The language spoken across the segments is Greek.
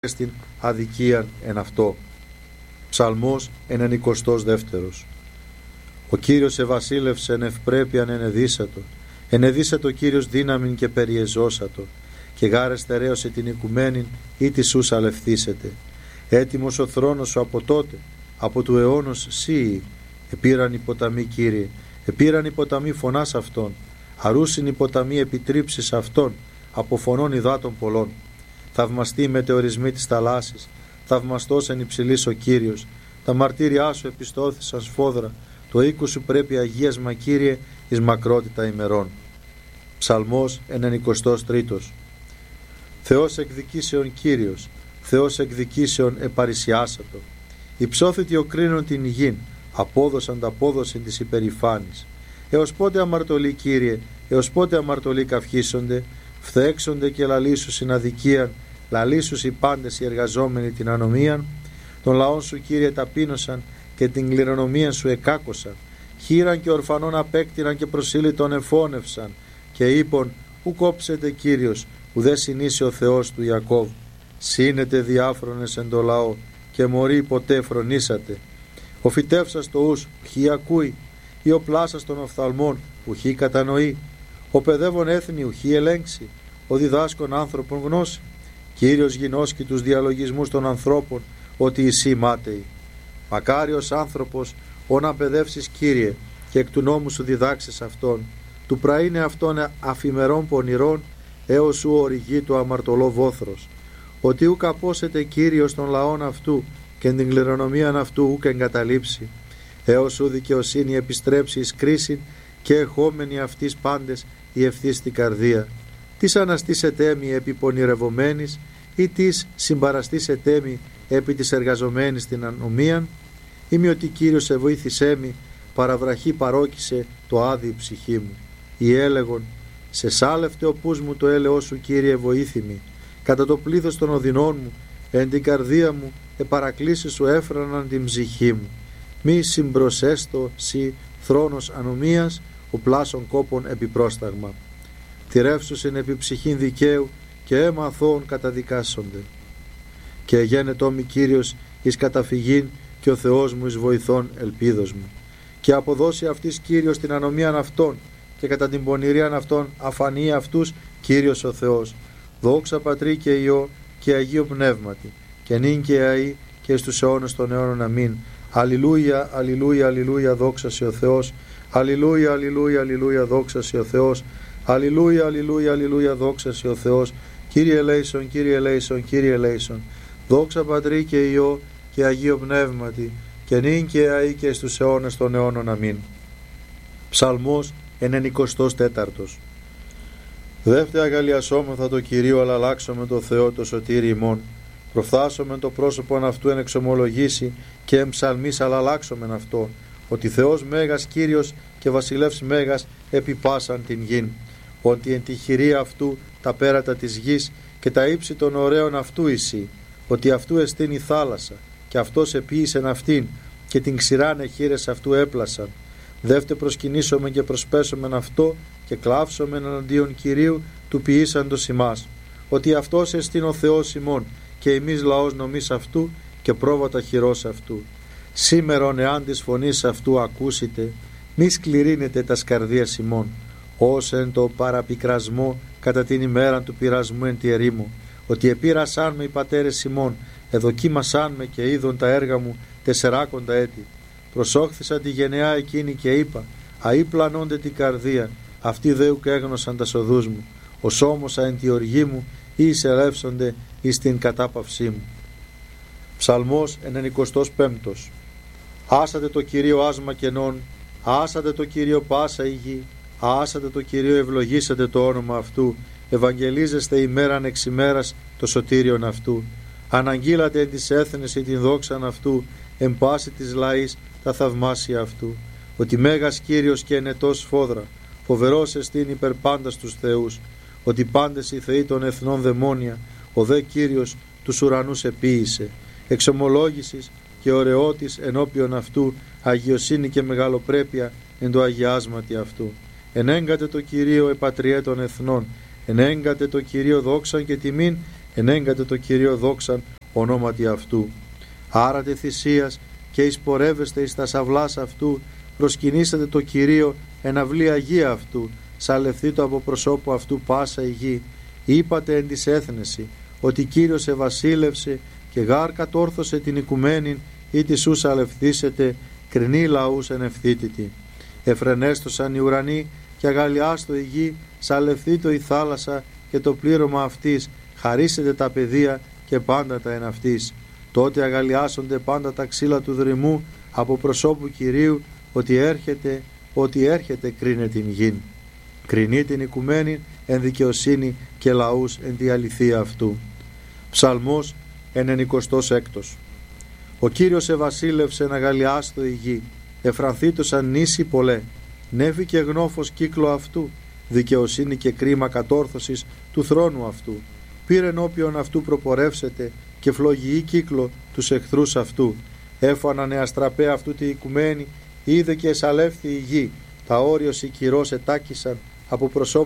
στην αδικίαν εν αυτό. Ψαλμός 92. Ο Κύριος εβασίλευσε εν ευπρέπειαν ενεδίσατο. Ενεδίσατο Κύριος δύναμην και περιεζώσατο. Και γάρε στερέωσε την οικουμένην ή τη σούς αλευθήσετε. Έτοιμος ο θρόνος σου από τότε, από του αιώνος σύοι. Επήραν οι ποταμοί, Κύριε, επήραν οι ποταμοί φωνάς αυτών. Αρούσιν οι ποταμοί επιτρίψεις αυτών, από φωνών υδάτων πολλών. Θαυμαστοί οι μετεωρισμοί της θαλάσσης, θαυμαστός εν υψηλής ο Κύριος. Τα μαρτύριά σου επιστώθησαν σφόδρα, το οίκου σου πρέπει αγίασμα, Κύριε, εις μακρότητα ημερών. Ψαλμός 93. Θεός εκδικήσεων Κύριος, Θεός εκδικήσεων επαρισιάσατο. Υψώθητη ο κρίνων την γην, απόδοσαν τα απόδοσιν της υπερηφάνης. Έως πότε αμαρτωλοί, Κύριε, έως πότε αμαρτωλοί καυχήσονται, φθέξονται και λαλήσους στην αδικίαν, λαλήσους οι πάντες οι εργαζόμενοι την ανομίαν. Τον λαόν σου, Κύριε, ταπείνωσαν και την κληρονομίαν σου εκάκωσαν. Χείραν και ορφανών απέκτηναν και προσήλυτον εφώνευσαν. Και είπον, ου κόψετε, Κύριος, ουδέ συνήσει ο Θεός του Ιακώβ. Σύνετε διάφρονες εν το λαό και μωροί ποτέ φρονήσατε. Ο φυτεύσας το ους, ποιοι ακούει, ή ο πλάσας των οφθαλμών, ποιοι κατανοεί. Ο παιδεύων έθνη, ποιοι ελέγξει, ο διδάσκων άνθρωπων γνώση. Κύριος γινώσκει τους διαλογισμούς των ανθρώπων, ότι εσύ μάταιοι. Μακάριος άνθρωπος, ώνα παιδεύσεις, Κύριε, και εκ του νόμου σου διδάξεις αυτόν. Του πραήνε αυτόν αφημερών πονηρών, έως σου οριγεί το αμαρτωλό βόθρος. Ότι ουκ απόσετε, Κύριος, των λαών αυτού, και την κληρονομίαν αυτού ουκ εγκαταλείψει. Έως σου δικαιοσύνη επιστρέψει εις κρίσιν, και εχόμενοι αυτής πάντες η ευθύς στην καρδία. Της αναστήσετε μη επί πονηρευομένης, ή της συμπαραστήσετε μη επί της εργαζομένης την ανομίαν, ή μη ότι Κύριος σε βοήθησέ μη, παραβραχή παρόκησε το άδει ψυχή μου. Ή έλεγον, σε σάλευτε ο πούς μου το έλεος σου, Κύριε, βοήθημη. Κατά το πλήθος των οδυνών μου, εν την καρδία μου, επαρακλήσεις σου έφραναν την ψυχή μου. Μη συμπροσέστο σοι θρόνος ανομίας, ο πλάσων κόπων επιπρόσταγμα. Θηρεύσουσιν επί ψυχήν δικαίου και αίμα αθώων καταδικάσονται. Και γένετό μη, Κύριος, εις καταφυγήν και ο Θεός μου εις βοηθών ελπίδος μου. Και αποδώσει αυτής, Κύριος, την ανομίαν αυτών και κατά την πονηρίαν αυτών αφανεί αυτούς, Κύριος ο Θεός. Δόξα Πατρί και Υιό και Αγίο Πνεύματι, και νυν και αεί και στους αιώνες των αιώνων. Αμήν. Αλληλούια, αλληλούια, αλληλούια, δόξα σε ο Θεός. Αλληλούια, αλληλούια, αλληλούια, δόξα σε ο Θεός. Αλληλούια, αλληλούια, αλληλούια, δόξα σε ο Θεός. Κύριε ελέησον, Κύριε ελέησον, Κύριε ελέησον. Δόξα Πατρί και Υιό και Αγίο Πνεύματι, και νυν και αεί και στους αιώνες των αιώνων. Αμήν. Ψαλμός 94. Δεύτερα αγαλιασόμεθα το Κυρίο, αλλά αλλάξομαι το Θεό το σωτήρι ημών. Προφθάσομεν το πρόσωπον αυτού εν εξομολογήσει και εμψαλμής, αλλά αλλάξομεν αυτό, ότι Θεός μέγας Κύριος και βασιλεύς μέγας επί πάσαν την γην. Ότι εν τη χειρία αυτού τα πέρατα της γης και τα ύψη των ωραίων αυτού εισί. Ότι αυτού εστίν η θάλασσα και αυτός επίησεν αυτήν και την ξηράν εχείρες αυτού έπλασαν. Δεύτε προσκυνήσομεν και προσπέσομεν αυτό και κλάψομεν εναντίον Κυρίου του ποιήσαντος ημάς. Ότι αυτός εστίν ο Θεός ημών και εμείς λαός νομής αυτού και πρόβατα χειρός αυτού. Σήμερον εάν της φωνής αυτού ακούσετε, μη σκληρύνετε τα σκαρδίας ημών, ως εν το παραπικρασμό κατά την ημέρα του πειρασμού εν τη ερήμου. Ότι επήρασάν με οι πατέρες ημών, εδοκίμασάν με και είδον τα έργα μου 40 έτη. Προσόχθησα τη γενεά εκείνη και είπα, αεί πλανώνται την καρδία, αυτοί δε ουκ έγνωσαν τα σοδούς μου. Ως όμωσα εν τη οργή μου, ή εισελεύσονται εις την κατάπαυσή μου. Ψαλμός 95. Άσατε το Κυρίο άσμα κενών, άσατε το Κυρίο πάσα η γη, άσατε το Κυρίο ευλογήσατε το όνομα αυτού, ευαγγελίζεστε ημέραν εξ ημέρας το σωτήριον αυτού. Αναγγείλατε εν της έθνης την δόξαν αυτού, εν πάση της λαής τα θαυμάσια αυτού. Ότι μέγας Κύριος και ενετός σφόδρα, φοβερός εστίν υπερ πάντας τους θεούς. Ότι πάντες οι θεοί των εθνών δαιμόνια, ο δε Κύριος τους ουρανούς επίησε. Εξομολόγησης και ωραιότης ενώπιον αυτού, αγιοσύνη και μεγαλοπρέπεια εν το αγιάσματι αυτού. Ενέγκατε το Κυρίο επατριέ των εθνών, ενέγκατε το Κυρίο δόξαν και τιμήν ενέγκατε το Κυρίο δόξαν ονόματι αυτού. Άρατε θυσίας και εισπορεύεστε εις τα σαυλάς αυτού, προσκυνήσατε το Κυρίο εν αυλή Αγία αυτού, σαλευθείτε από προσώπου αυτού πάσα η γη. Είπατε εν της έθνεση, ότι Κύριος ευασίλευσε και γάρ κατόρθωσε την οικουμένην, ή τη σου σαλευθήσετε, κρινή λαούς εν ευθύτητη. Εφρενέστοσαν οι ουρανοί και αγαλιάστο η γη, σαλευθήτω η θάλασσα και το πλήρωμα αυτής, χαρίσετε τα παιδεία και πάντα τα εν αυτής. Τότε αγαλιάσονται πάντα τα ξύλα του δρυμού από προσώπου Κυρίου, ότι έρχεται κρίνε την γην. Κρινεί την οικουμένη εν δικαιοσύνη και λαούς εν τη αληθεία αυτού. Ψαλμός 96. Ο Κύριος ευασίλευσε να αγαλιάστο η γη, εφρανθήτωσαν νήσι πολλέ, νέφη και γνώφος κύκλο αυτού, δικαιοσύνη και κρίμα κατόρθωσης του θρόνου αυτού. Πήρε ενώπιον αυτού προπορεύσετε και φλογιή κύκλο τους εχθρούς αυτού. Έφαναν νεαστραπέ αυτού τη οικουμένη, είδε και εσαλεύθη η γη. Τα όριος οι κυρός ετάκησαν από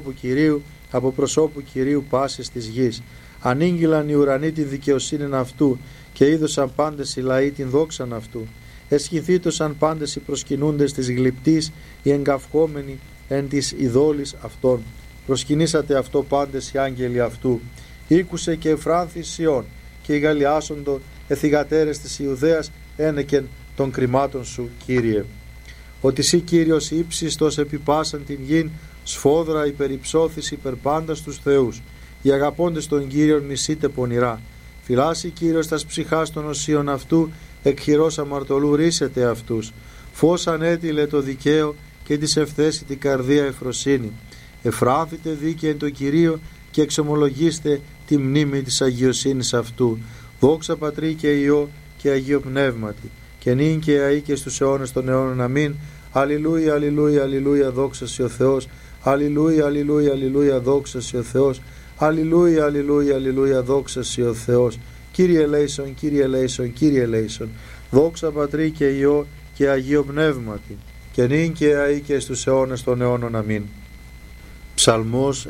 προσώπου Κυρίου πάσης της γης. Ανήγγυλαν οι ουρανοί τη δικαιοσύνην αυτού και είδωσαν πάντες οι λαοί την δόξαν αυτού. Εσχηθήτωσαν πάντες οι προσκυνούντες της γλυπτής, οι εγκαυχόμενοι εν της ειδόλης αυτών. Προσκυνήσατε αυτό πάντες οι άγγελοι αυτού. Ήκουσε και εφράνθη Σιών και οι γαλλιάσοντο εθιγατέρες της Ιουδαίας ένεκεν των κρυμάτων σου, Κύριε. Ότι σύ Κύριος ύψιστος επιπάσαν την γην, σφόδρα υπερυψώθης υπερπάντας τους θεούς. Οι αγαπώντες των Κύριων μισείτε πονηρά. Φυλάσσει Κύριος τας ψυχάς των οσίων αυτού, εκχειρός αμαρτωλού ρίσετε αυτούς. Φως ανέτειλε το δικαίο και της ευθέσει την καρδία ευφροσύνη. Εφράνθητε δίκαια εν το Κυρίο και εξομολογήστε τη μνήμη της αγιοσύνης αυτού. Δόξα Πατρί και Υιό και Αγίο Πνεύματι, και νυν και αεί και στους αιώνες των αιώνων. Αμήν. Αλληλούια, αλληλούια, αλληλούια, δόξα σοι ο Θεός. Αλληλούια, αλληλούια, αλληλούια, δόξα σοι ο Θεός. Αλληλούια, αλληλούια, αλληλούια, δόξα σοι ο Θεός. Κύριε ελέησον, Κύριε ελέησον, Κύριε ελέησον. Δόξα Πατρί και Υιό και Αγίο Πνεύματι, και νυν και αεί και στους αιώνες των αιώνων. Αμήν. Ψαλμός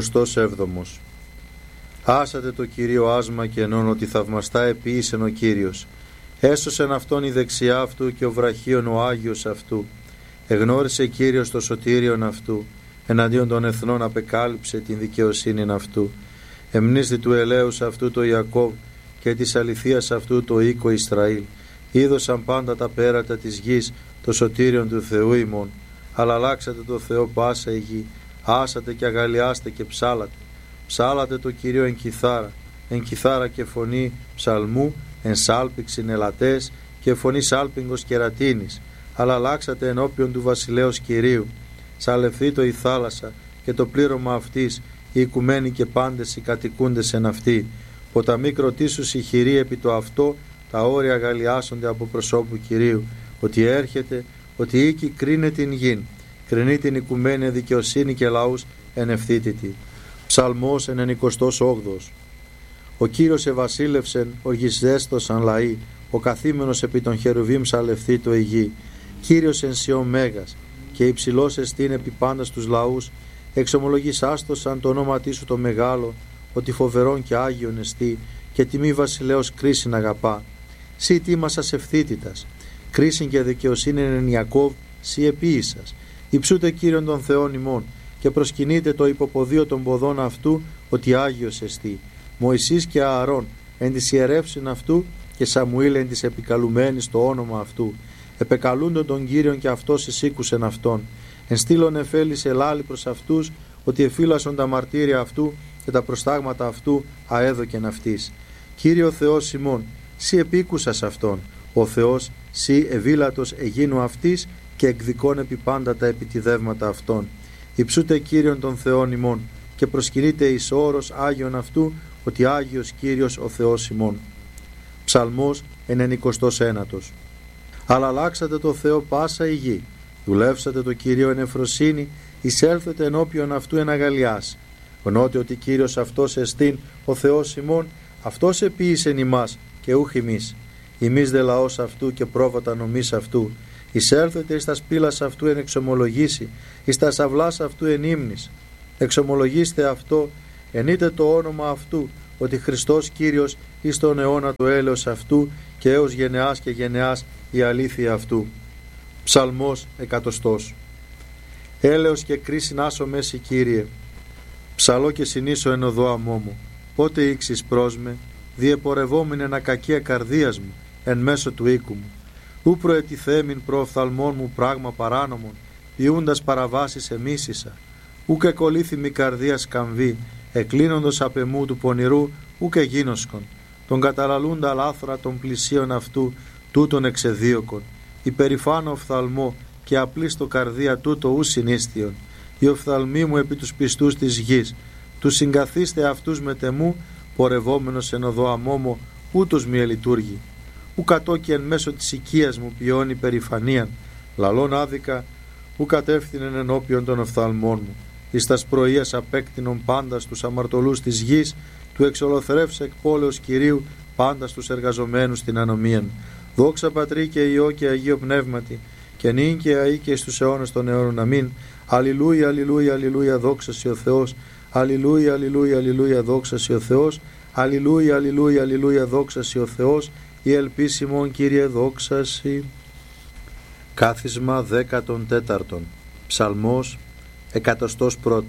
97. Άσατε το Κυρίο άσμα και ενών ότι θαυμαστά επίησεν ο Κύριος. Έσωσεν αυτόν η δεξιά αυτού και ο βραχίον ο Άγιος αυτού. Εγνώρισε Κύριος το σωτήριον αυτού, εναντίον των εθνών απεκάλυψε την δικαιοσύνην αυτού. Εμνίστη του ελέους αυτού το Ιακώβ και της αληθείας αυτού το οίκο Ισραήλ. Είδωσαν πάντα τα πέρατα της γης το σωτήριον του Θεού ημών. Αλλά αλλάξατε το Θεό πάσα η γη, άσατε και αγαλιάστε και ψάλατε. Ψάλατε το Κυρίο εν κιθάρα και φωνή ψαλμού, εν σάλπιξιν ελατές και φωνή σάλπιγγος κερατίνης. Αλλά αλλάξατε ενώπιον του βασιλέως Κυρίου. Σαλευθήτω η θάλασσα και το πλήρωμα αυτής, οι οικουμένοι και πάντες οι κατοικούντες εν αυτή. Ποταμοί κροτήσους η χειρή επί το αυτό, τα όρια αγαλιάσονται από προσώπου Κυρίου. Ότι έρχεται, ότι οίκη κρίνε την γην, κρινεί την οικουμένη δικαιοσύνη και λαούς εν ευθύτητη. Ψαλμός 98. Ο Κύριος ευασίλευσεν οργισδέστος λαοί, ο καθήμενος επί των χερουβίμ σαλευθήτω η γη. Κύριος εν Σιών μέγας και υψηλός εστίν επί πάντα τους λαούς. Εξομολογήσαστος το όνόματί σου το μεγάλο, ότι φοβερόν και άγιον εστί και τιμή βασιλέως κρίσιν αγαπά. Σύ τίμασας ευθύτητας, κρίσιν και δικαιοσύνη εν Ιακώβ, σύ επίησας. Υψούτε Κύριον των Θεών ημών και προσκυνείτε το υποποδίο των ποδών αυτού, ότι άγιος εστί. Μωυσής και Ααρών εν της ιερεύσιν αυτού και Σαμουήλ εν της επικαλουμένης το όνομα αυτού. Επεκαλούντον τον Κύριον και αυτός εισήκουσεν αυτόν. Εν στήλων εφέλης ελάλη προς αυτούς, ότι εφύλασον τα μαρτύρια αυτού και τα προστάγματα αυτού αέδοκεν αυτής. Κύριο Θεός ημών, σύ επίκουσας αυτόν. Ο Θεός σύ ευήλατος εγίνου αυτής και εκδικών επί πάντα τα επιτιδεύματα αυτών. Υψούτε Κύριον των Θεών ημών και προσκυνείτε εις όρος Άγιον αυτού, ότι Άγιος Κύριος ο Θεός ημών. Ψαλμός 99. Αλλά αλλάξατε το Θεό πάσα η γη, δουλεύσατε το Κύριο εν ευφροσύνη, εισέλθετε ενώπιον αυτού εν αγαλιάς. Γνώτε ότι Κύριος αυτός εστίν ο Θεός ημών, αυτός επίησεν ημάς και ούχ ημείς. Ημείς δε λαός αυτού και πρόβατα νομής αυτού. Εισέλθετε εις τα σπήλας αυτού εν εξομολογήσει, εις τα σαυλάς αυτού εν ύμνης. Εξομολογήστε αυτό, ενείτε το όνομα αυτού, ότι Χριστός Κύριος εις τον αιώνα το έλεος αυτού και έως γενεάς και γενεάς η αλήθεια αυτού. Ψαλμός 100. Έλεος και κρίσιν άσο μέση Κύριε, ψαλώ και συνήσω εν οδό αμόμου. Πότε ήξεις προς με, διεπορευόμην εν ακακία καρδίας μου, εν μέσω του οίκου μου. Ου προετιθέμην προοφθαλμών μου πράγμα παράνομον, διούντας παραβάσεις εμίσησα. Ου και κολλήθη μη καρδία σκαμβή, εκλίνοντος απ' εμού του πονηρού, ου και γίνοσκον. Τον καταλαλούντα λάθρα των πλησίων αυτού, τούτον εξεδίωκον. Υπερηφάνω οφθαλμό και απλή στο καρδία τούτο ου συνίστιον. Οι οφθαλμοί μου επί τους πιστούς της γης, τους συγκαθίστε αυτούς με τεμού, πορευόμενος εν οδό αμόμο, ούτως μη ελειτουργεί. Ου κατόκι εν μέσω της οικίας μου ποιώνει περηφανίαν, λαλών άδικα, ου κατεύθυνεν ενώπιον των οφθαλμών μου. Εις τας πρωίας απέκτηνον πάντα στους αμαρτωλούς της γης, του εξολοθρεύσε εκ πόλεως Κυρίου πάντα στους εργαζομένους την ανομίαν. Δόξα Πατρί και Υιό και Αγίο Πνεύματι, και νυν και αεί και στους αιώνας των αιώνων. Αμήν. Αλληλούια, αλληλούια, αλληλούια, δόξα σοι ο Θεός. Αλληλούια, αλληλούια, αλληλούια, δόξα σοι ο Θεός. Αλληλούια, αλληλούια, αλληλούια, δόξα σοι ο Θεός. Η ελπίσιμον Κύριε δόξα σοι. Κάθισμα 14. Ψαλμός 101.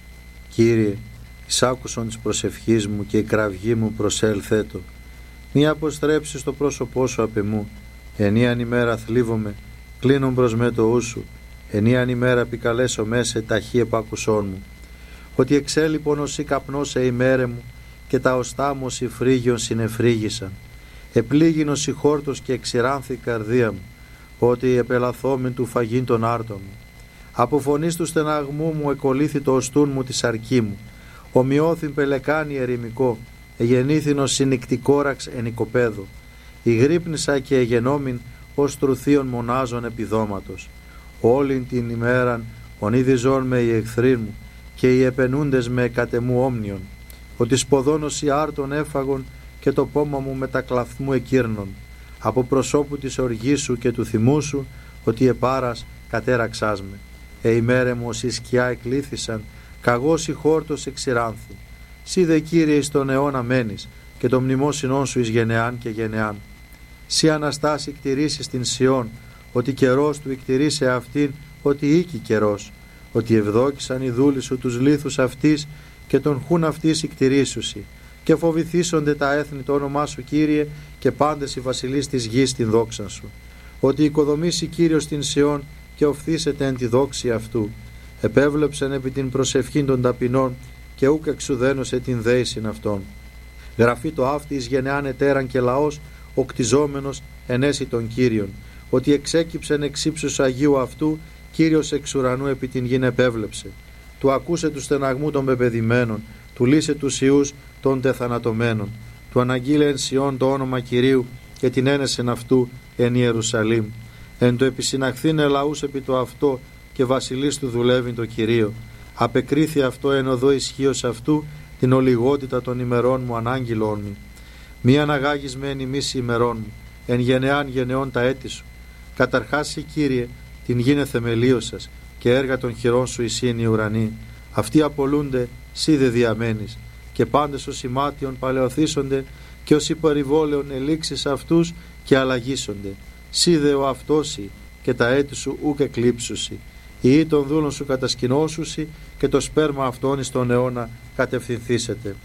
Κύριε, εις άκουσον της προσευχής μου και η κραυγή μου προσέλθέτο. Μη αποστρέψεις το πρόσωπό σου απ' εμού. Ενίαν ημέρα θλίβομαι, κλείνουν προς με το ου σου. Ενίαν ημέρα επικαλέσω μέσα ταχύ επάκουσόν μου. Ότι εξέλιπον ως ή καπνός σε ημέρε μου και τα οστά μου ως η φρύγιον συνεφρύγησαν. Επλήγην ως η χόρτος και εξηράνθη η καρδία μου, ότι επελαθόμην του φαγήν των άρτων μου. Από φωνής του στεναγμού μου εκολύθη το οστούν μου τη σαρκή μου. Ομοιώθην πελεκάνη ερημικό, εγεννήθην ως συνικτικόραξ εν οικοπαίδο. Ηγρύπνησα και εγενόμην ως τρουθείων μονάζων επιδόματος. Όλην την ημέραν ονείδιζόν με οι εχθροί μου και οι επενούντες με κατεμού όμνιον. Ότι σποδόνος οι άρτων έφαγον και το πόμα μου με τα κλαθμού εκύρνων. Από προσώπου της οργής σου και του θυμού σου, ότι επάρας κατέραξάς με. Ημέρε μου ως η σκιά εκλήθησαν, καγός η χόρτος εξηράνθη. Σύ δε Κύριε εις τον αιώνα μένεις, και το μνημόσυνόν σου εις γενεάν και γενεάν. Σύ Αναστάση κτηρίσεις την Σιών, ότι καιρός του εκτηρήσε αυτήν, ότι οίκη καιρός. Ότι ευδόκησαν οι δούλοι σου τους λίθους αυτής, και τον χούν αυτής εκτηρήσουσι. Και φοβηθήσονται τα έθνη το όνομά σου Κύριε, και πάντες οι βασιλείς της γης την δόξαν σου. Ότι οικοδομήσει Κύριος την Σιών, και οφθήσετε εν τη δόξη αυτού. Επέβλεψεν επί την προσευχή των ταπεινών, και ούκ εξουδένωσε την δέησιν αυτών. Γραφεί το αύτη εις γενεάν ετέραν και λαός, ο κτιζόμενος ενέσει των Κύριων. Ότι εξέκυψεν εξ ύψους Αγίου αυτού, Κύριος εξ ουρανού επί την γην επέβλεψε. Του ακούσε του στεναγμού των πεπεδημένων, του λύσε τους ιούς των τεθανατωμένων. Του αναγγείλε εν Σιών το όνομα Κυρίου, και την ένεσεν αυτού εν Ιερουσαλήμ. Εν το επισυναχθήνε λαούς επί το αυτό, και βασιλείς του δουλεύει το Κυρίο. Απεκρίθη αυτό εν οδό ισχύος αυτού, την ολιγότητα των ημερών μου ανάγγειλόν μου. Μη αναγάγεις με εν ημίση ημερών μου, εν γενεάν γενεών τα έτη σου. Καταρχάς, Κύριε, την γίνε θεμελίωσας, και έργα των χειρών σου εισήν οι ουρανοί. Αυτοί απολούνται, σύ δε διαμένεις, και πάντες ως ημάτιον παλαιοθήσονται, και ως υπερηβόλαιον ελήξεις αυτούς και αλλαγήσονται. Σύ δε ο αυτόσι, και τα έτη σου ούκ εκλείψουσι. Οι ή των δούλων σου κατασκηνώσουσι, και το σπέρμα αυτών εις τον αιώνα κατευθυνθήσετε.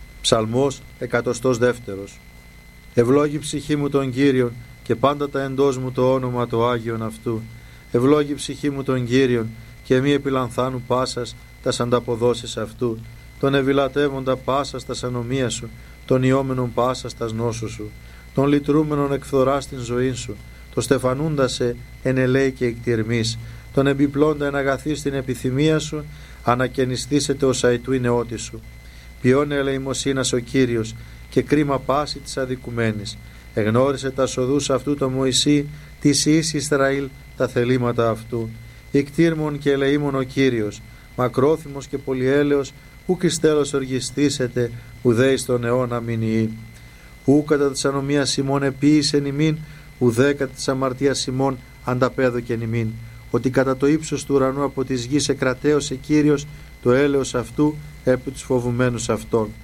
Ψαλμός 102. Ευλόγη ψυχή μου τον Κύριον, και πάντα τα εντός μου το όνομα το Άγιον αυτού. Ευλόγη ψυχή μου τον Κύριον, και μη επιλανθάνου πάσας τας ανταποδόσεις αυτού. Τον ευηλατεύοντα πάσας τας ανομίας σου, τον ιόμενον πάσας τας νόσου σου, τον λυτρούμενον εκφθοράς την ζωή σου, το στεφανούντα σε εν ελέη και εκτιρμής, τον εμπιπλώντα εν αγαθή στην επιθυμία σου, ανακαινιστήσετε ως αητού η νεότη σου. Ποιώνε ελεημοσύνας ο Κύριος, και κρίμα πάση της αδικουμένης. Εγνώρισε τα σοδούς αυτού το Μωυσή, της εις Ισραήλ τα θελήματα αυτού. Ικτήρμον και ελεήμον ο Κύριος, μακρόθυμος και πολυέλεος, ουκ εις τέλος οργιστήσετε, ουδέ εις τον αιώνα μηνυεί. Ου κατά της ανομίας ημών επίησεν ημίν, ουδέ κατά της αμαρτίας ημών ανταπέδοκεν ημίν. Ότι κατά το ύψος του ουρανού από της γης εκρατέωσε Κύριος το έλεος αυτού επί τους φοβουμένους αυτών.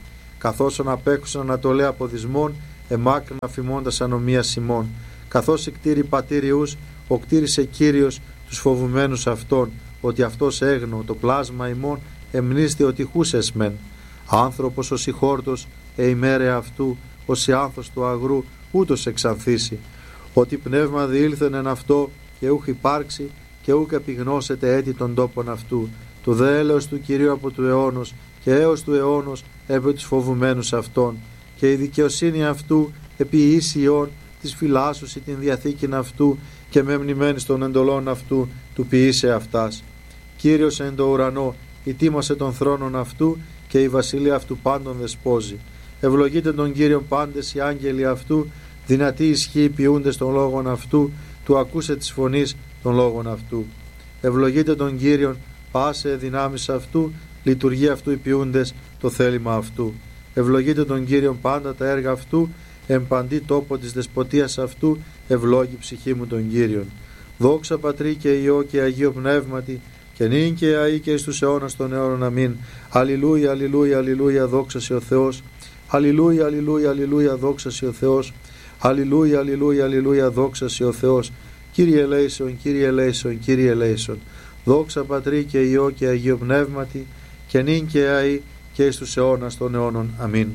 καθώς απέχουσαν Ανατολέ από δυσμών, εμάκρυνα αφημώντας ανομίας ημών. Καθώς εκτήρη πατήριους, ο κτήρισε Κύριος τους φοβουμένους αυτών, ότι αυτός έγνο το πλάσμα ημών εμνίστη ότι χούσες μεν. Άνθρωπος ως η χόρτος, ημέρε αυτού, ως η άνθος του αγρού, ούτως εξανθήσει. Ότι πνεύμα διήλθεν εν αυτό, και ούχ υπάρξει, και ούκ επιγνώσετε έτη των τόπων αυτού. Το δε έλεος του Κυρίου από του αιώνος, και έως του αιώνος επί τους φοβουμένους αυτών. Και η δικαιοσύνη αυτού επί ίσιον της φυλάσσουσι την διαθήκην αυτού, και μεμνημένης των εντολών αυτού του ποιήσε αυτάς. Κύριος εν το ουρανό, ητήμασε των θρόνων αυτού, και η βασιλεία αυτού πάντων δεσπόζει. Ευλογείτε τον Κύριον πάντες οι άγγελοι αυτού, δυνατοί ισχύοι ποιούντες των λόγων αυτού, του ακούσε της φωνής των λόγων αυτού. Ευλογείτε τον Κύριον πάσε δυνάμεις αυτού, λειτουργεί αυτού οι ποιούντες το θέλημα αυτού. Ευλογείτε τον Κύριον πάντα τα έργα αυτού, εμπαντή τόπο της δεσποτείας αυτού, ευλόγη ψυχή μου τον Κύριον. Δόξα Πατρί και Υιό και Αγίο Πνεύματι, και νυν και αεί και εις τους αιώνας των αιώνων. Αμήν. Αλληλούια, αλληλούια, αλληλούια, δόξα σε ο Θεός. Αλληλούια, αλληλούια, αλληλούια, δόξα σε ο Θεός. Αλληλούια, αλληλούια, αλληλούια, δόξα σε ο Θεός. Κύριε ελέησον, Κύριε ελέησον, Κύριε ελέησον. Δόξα Πατρί και Υιό και Αγίο Πνεύματι, και νυν και αεί και εις τους αιώνας των αιώνων. Αμήν.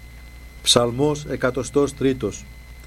Ψαλμός 103.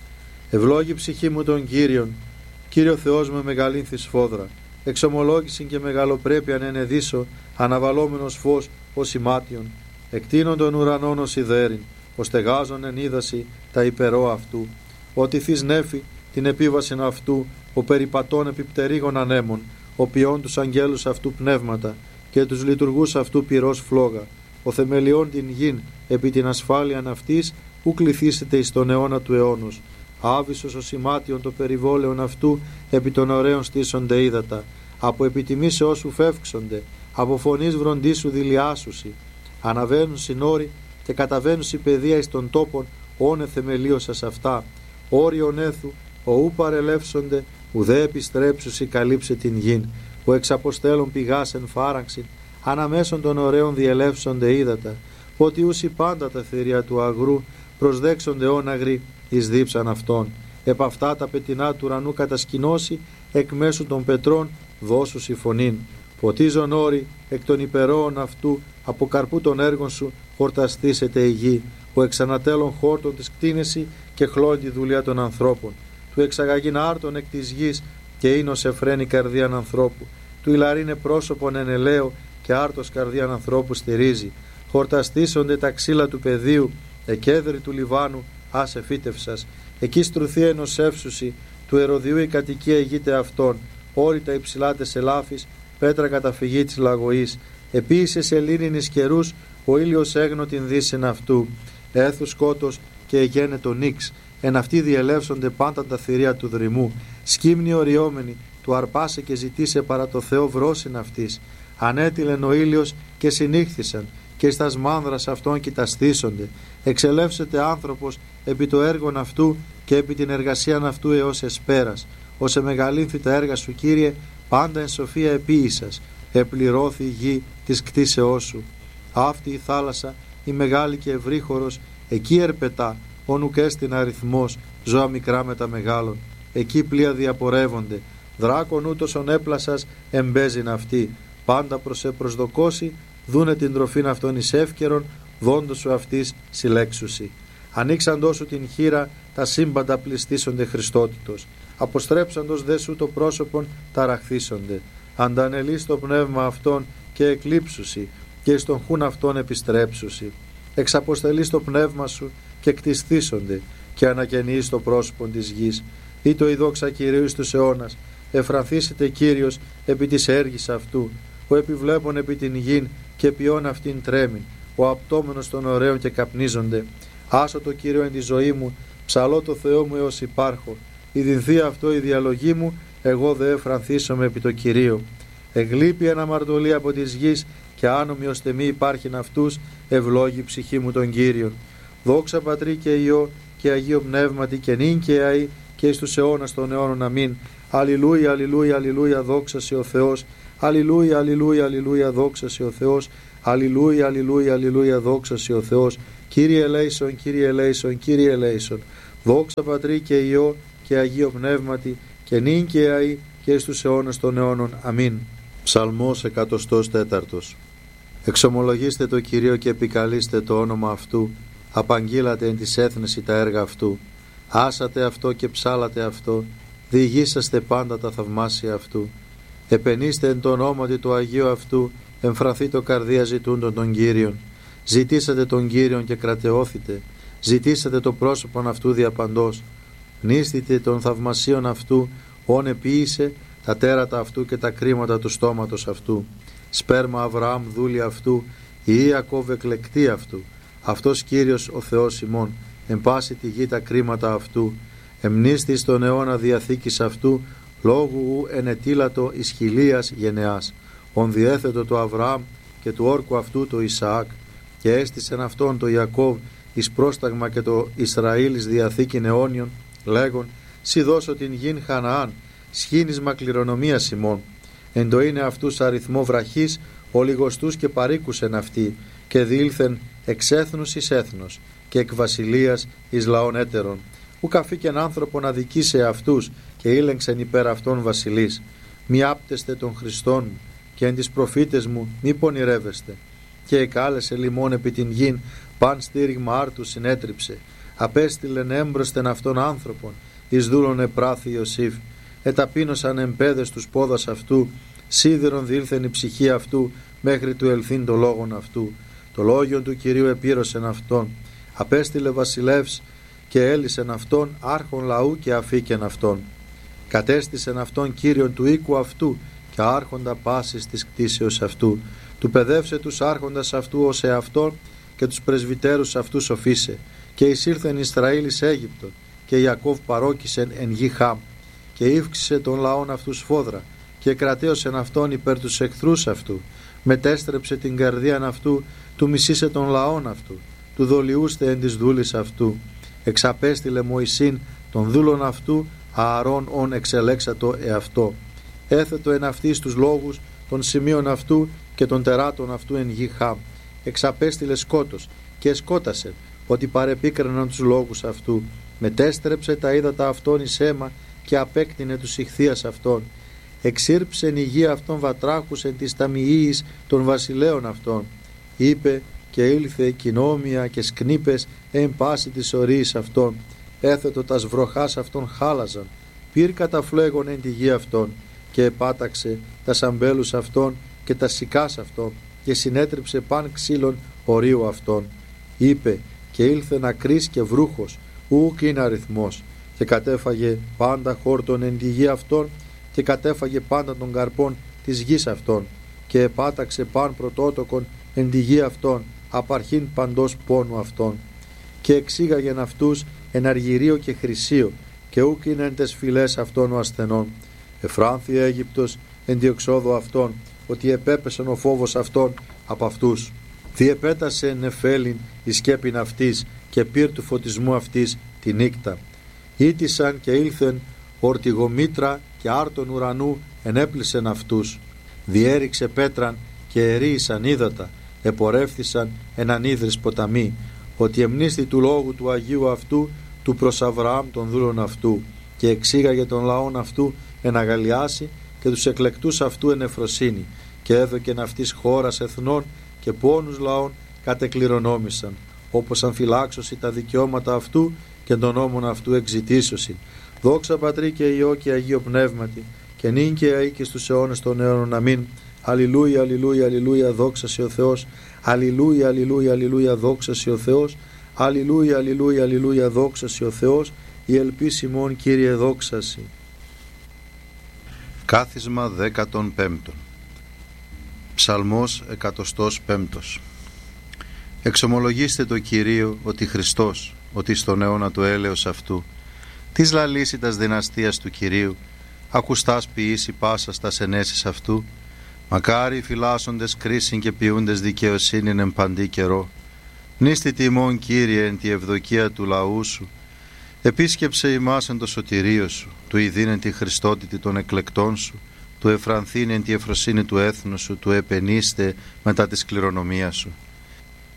Ευλόγη ψυχή μου τον Κύριον, Κύριο Θεός με μεγαλύνθη σφόδρα. Εξομολόγησιν και μεγαλοπρέπειαν ενεδίσω, αναβαλόμενος φως ως ημάτιον. Εκτείνον των ουρανών ως ιδέριν, ως στεγάζον εν είδαση τα υπερό αυτού. Ότι θείς νέφη την επίβασιν αυτού, ο περιπατών επιπτερίγων ανέμων, ο ποιών τους αγγέλους αυτού πνεύματα, και τους λειτουργούς αυτού πυρός φλόγα. Ο θεμελιών την γην επί την ασφάλειαν αυτής, ου κληθήσετε εις τον αιώνα του αιώνος. Άβυσος ο σημάτιον το περιβόλαιον αυτού, επί των ωραίων στήσονται ύδατα. Από επιτιμήσεώς σου φεύξονται, από φωνής βροντίσου δηλιάσουσι. Αναβαίνουν συνόροι και καταβαίνουν η παιδεία εις των τόπων, όνε θεμελίωσας αυτά. Όριον έθου, ο ου παρελεύσονται, ουδέ επιστρέψουσι καλύψε την γην. Ο εξαποστέλων πηγάς εν φάραξιν, αναμέσων των ωραίων διελεύσονται ύδατα. Ότι ούσι πάντα τα θηρία του αγρού, προσδέξονται όναγροι εις δίψαν αυτών. Επ' αυτά τα πετεινά του ουρανού κατασκηνώσει, εκ μέσου των πετρών δώσουσι φωνήν. Ποτίζον όρη εκ των υπερώων αυτού, από καρπού των έργων σου χορταστήσεται η γη. Ο εξανατέλων χόρτων της κτίνεση και χλώνει τη δουλειά των ανθρώπων. Του εξαγαγήν άρτων εκ της γης, και ίνος εφραίνει καρδίαν ανθρώπου. Του ηλαρίνε πρόσωπον εν ελαίο, και άρτος καρδίαν ανθρώπου στηρίζει. Χορταστήσονται τα ξύλα του πεδίου, εκέδρη του Λιβάνου, άσε φύτευσας. Εκεί στρουθεί ενός εύσουσι, του Ερωδιού η κατοικία ηγείται αυτών. Όρητα υψηλάτες ελάφης, πέτρα καταφυγή της λαγωής. Επίησε σε λίνινης καιρούς, ο ήλιος έγνω την δύσιν αυτού. Έθου σκότος και εγένετο νίξ. Εν αυτοί διελεύσονται πάντα τα θηρία του δρυμού. Σκύμνη οριόμενη, του αρπάσε και ζητήσε παρά το Θεό βρόσιν αυτής. Ανέτειλεν ο ήλιος και συνήχθησαν, και εις τας μάνδρας αυτών κοιταστήσονται. Εξελεύσεται άνθρωπος επί το έργον αυτού και επί την εργασίαν αυτού έως εσπέρας. Ως εμεγαλύνθη τα έργα σου, Κύριε, πάντα εν σοφία επίησας. Επληρώθη η γη της κτίσεώς σου. Αυτή η θάλασσα, η μεγάλη και ευρύχωρος, εκεί ερπετά, όνουκ έστιν αριθμός, ζώα μικρά με τα μεγάλων. Εκεί πλοία διαπορεύονται. Δράκον ούτως ον έπλασας εμπέζειν αυτή. Πάντα προς προσδοκώσει, δούνε την τροφήν αυτών εις εύκαιρον, δόντος σου αυτής συλλέξουσι. Ανοίξαντός σου την χείρα, τα σύμπαντα πληστήσονται Χριστότητος. Αποστρέψαντος δε σου το πρόσωπον, ταραχθήσονται. Αντανελείς το πνεύμα αυτών και εκλείψουσι, και εις τον χούν αυτών επιστρέψουσι. Εξαποστελείς το πνεύμα σου και κτισθήσονται, και ανακαινείς το πρόσωπον της γης. Ή το η δόξα Κυρίου εις τους αιώνας, εφρανθήσετε Κύριος επί της έργης αυτού. Ο επιβλέπων επί την γην και ποιόν αυτήν τρέμην. Ο απτόμενος των ωραίων και καπνίζονται. Άσω το Κύριο εν τη ζωή μου, ψαλώ το Θεό μου έως υπάρχω. Ιδινθεί αυτό η διαλογή μου, εγώ δε εφρανθήσομαι επί το Κυρίο. Εγλείπει αναμαρτωλή από της γης, και άνομοι ώστε μη υπάρχειν αυτούς, ευλόγη ψυχή μου τον Κύριον. Δόξα Πατρί και Υιό και Αγίο Πνεύματι, και νυν και αεί και εις τους αιώνας των αιώνων. Αμήν. Αλληλούια, αλληλούια, αλληλούια, δόξα σε ο Θεός. Αλληλούια, αλληλούια, αλληλούια, δόξα σε ο Θεός. Αλληλούια, αλληλούια, αλληλούια, δόξα σε ο Θεός. Κύριε ελέησον, Κύριε ελέησον, Κύριε ελέησον. Δόξα Πατρί και Υιό και Αγίο Πνεύματι, και νυν και αεί και εις τους αιώνας των αιώνων. Αμήν. Ψαλμός 104. Εξομολογήστε το Κυρίο και επικαλείστε το όνομα αυτού. Απαγγείλατε εν της έθνεση τα έργα αυτού. Άσατε αυτό και ψάλατε αυτό. Διηγήσαστε πάντα τα θαυμάσια αυτού. Επενήστε εν το ονόματι του Αγίου αυτού. Εμφραθεί το καρδία ζητούντων των Κύριων. Ζητήσατε τον Κύριον και κρατεώθητε. Ζητήσατε το πρόσωπον αυτού διαπαντός. Νίστητε των θαυμασίων αυτού, όν επίησε τα τέρατα αυτού και τα κρίματα του στόματος αυτού. Σπέρμα Αβραάμ δούλη αυτού, η Ιακώβ εκλεκτή αυτού. Αυτός Κύριος ο Θεός ημών, εν πάση τη γη τα κρίματα αυτού. Εμνίστη στον αιώνα διαθήκης αυτού, λόγου ου ενετήλατο εις χιλίας γενεάς. Ον διέθετο το Αβραάμ και του όρκου αυτού το Ισαάκ, και έστησεν αυτόν το Ιακώβ εις πρόσταγμα και το Ισραήλ εις διαθήκην αιώνιον, λέγον, σοι δώσω την γην Χαναάν, σχήνισμα κληρονομίας ημών. Εν το είναι αυτούς αριθμό βραχής, ολιγοστούς και παρήκουσεν αυτοί, και διήλθεν εξ έθνους εις έθνος, και εκ βασιλείας εις λαών έτερων. Ουκ αφήκεν άνθρωπον αδικήσε αυτούς, και ήλεγξεν υπέρ αυτών βασιλείς. Μη άπτεστε των Χριστών μου, και εν τις προφήτες μου μη πονηρεύεστε. Και εκάλεσε λιμών επί την γην, παν στήριγμα άρτου συνέτριψε. Απέστειλεν έμπροσθεν αυτών άνθρωπον, εις δούλων επράθη Ιωσήφ. Εταπείνωσαν εμπέδες τους πόδας αυτού, σίδηρον διήλθεν η ψυχή αυτού, μέχρι του ελθύν το λόγον αυτού. Το λόγιον του Κυρίου επήρωσεν αυτόν. Απέστειλε βασιλεύς και έλυσεν αυτόν, άρχον λαού και αφήκεν αυτόν. Κατέστησεν αυτόν Κύριον του οίκου αυτού, και άρχοντα πάσης της κτήσεως αυτού. Του παιδεύσε τους άρχοντας αυτού ως εαυτόν, και τους πρεσβυτέρους αυτού σοφίσε. Και εισήλθεν Ισραήλ εις Αίγυπτον, και Ιακώβ παρόκησεν εν γη Χάμ. Και ύφξησε των λαών αυτού σφόδρα, και κρατέωσεν αυτόν υπέρ τους εχθρούς αυτού. Μετέστρεψε την καρδίαν αυτού, του μισήσε των λαών αυτού. Του δολιούστε εν της δούλης αυτού. Εξαπέστειλε Μωυσήν των δούλων αυτού, Ααρών ον εξελέξατο εαυτό. Έθετο εν αυτής τους λόγους των σημείων αυτού και των τεράτων αυτού εν γη Χάμ. Εξαπέστειλε σκότος και σκότασε, ότι παρεπίκραναν τους λόγους αυτού. Μετέστρεψε τα ύδατα αυτών εις αίμα, και απέκτηνε τους ηχθείας αυτών. Εξήρψεν η γη αυτών βατράχους εν της ταμιείς των βασιλέων αυτών. Είπε και ήλθε κοινόμια και σκνήπες εν πάση της ορίης αυτών. Έθετο τας βροχάς αυτών χάλαζαν. Πήρ καταφλέγον εν τη γη αυτών, και επάταξε τα σαμπέλους αυτών και τα σικάς αυτών, και συνέτριψε παν ξύλων ορίου αυτών. Είπε και ήλθεν ακρής και βρούχος, ούκ είναι αριθμός, και κατέφαγε πάντα χόρτον εν τη γη αυτών, και κατέφαγε πάντα των καρπών της γης αυτών, και επάταξε παν πρωτότοκον εν τη γη αυτών, απαρχήν παντός πόνου αυτών. Και εξήγαγεν αυτούς εν αργυρίο και χρυσίο, και ούκ είναι εν τες φυλές αυτών ο ασθενών. Εφράνθη Αίγυπτος εν διεξόδου αυτών, ότι επέπεσεν ο φόβος αυτών από αυτούς. Διεπέτασε νεφέλιν η σκέπην αυτής, και πυρ του φωτισμού αυτής τη νύκτα. Ήτησαν και ήλθεν ορτιγομήτρα, και άρτων ουρανού ενέπλησεν αυτούς. Διέριξε πέτραν και ερίησαν ύδατα, επορεύθησαν εν ανίδρης ποταμοί, ότι εμνίστη του λόγου του Αγίου αυτού, του προς Αβραάμ των δούλων αυτού, και εξήγαγε των λαών αυτού εν αγαλιάσει, και τους εκλεκτούς αυτού εν εφροσύνη, και έδωκεν αυτής χώρας εθνών και πόνους λαών κατεκληρονόμησαν, όπως αμφυλάξωση τα δικαιώματα αυτού και των νόμων αυτού εξητήσωσιν. Δόξα Πατρί και Υιό και Αγίο Πνεύματι, και νυν και αεί και στους αιώνες των αιώνων. Αμήν. Αλληλούια, αλληλούια, αλληλούια, δόξα σε ο Θεός. Αλληλούια, αλληλούια, αλληλούια, δόξα σε ο Θεός. Αλληλούια, αλληλούια, αλληλούια, δόξα σε ο Θεός. Η ελπίς ημών, Κύριε, δόξαση. Κάθισμα 15. Ψαλμός 105. Εξομολογήστε το Κυρίο ότι Χριστός, ότι στον αιώνα του έλεος αυτού, της λαλήσιτας δυναστείας του Κυρίου, ακουστάς ποιήσει πάσας τας ενέσεις αυτού, μακάρι οι φυλάσσοντες κρίσιν και ποιούντες δικαιοσύνην εν παντή καιρό. Νίστη τιμών, Κύριε, εν τη ευδοκία του λαού σου, επίσκεψε ημάς εν το σωτηρίο σου, του ειδήν εν τη χριστότητη των εκλεκτών σου, του εφρανθήν εν τη εφροσύνη του έθνου σου, του επενήστε μετά της κληρονομίας σου.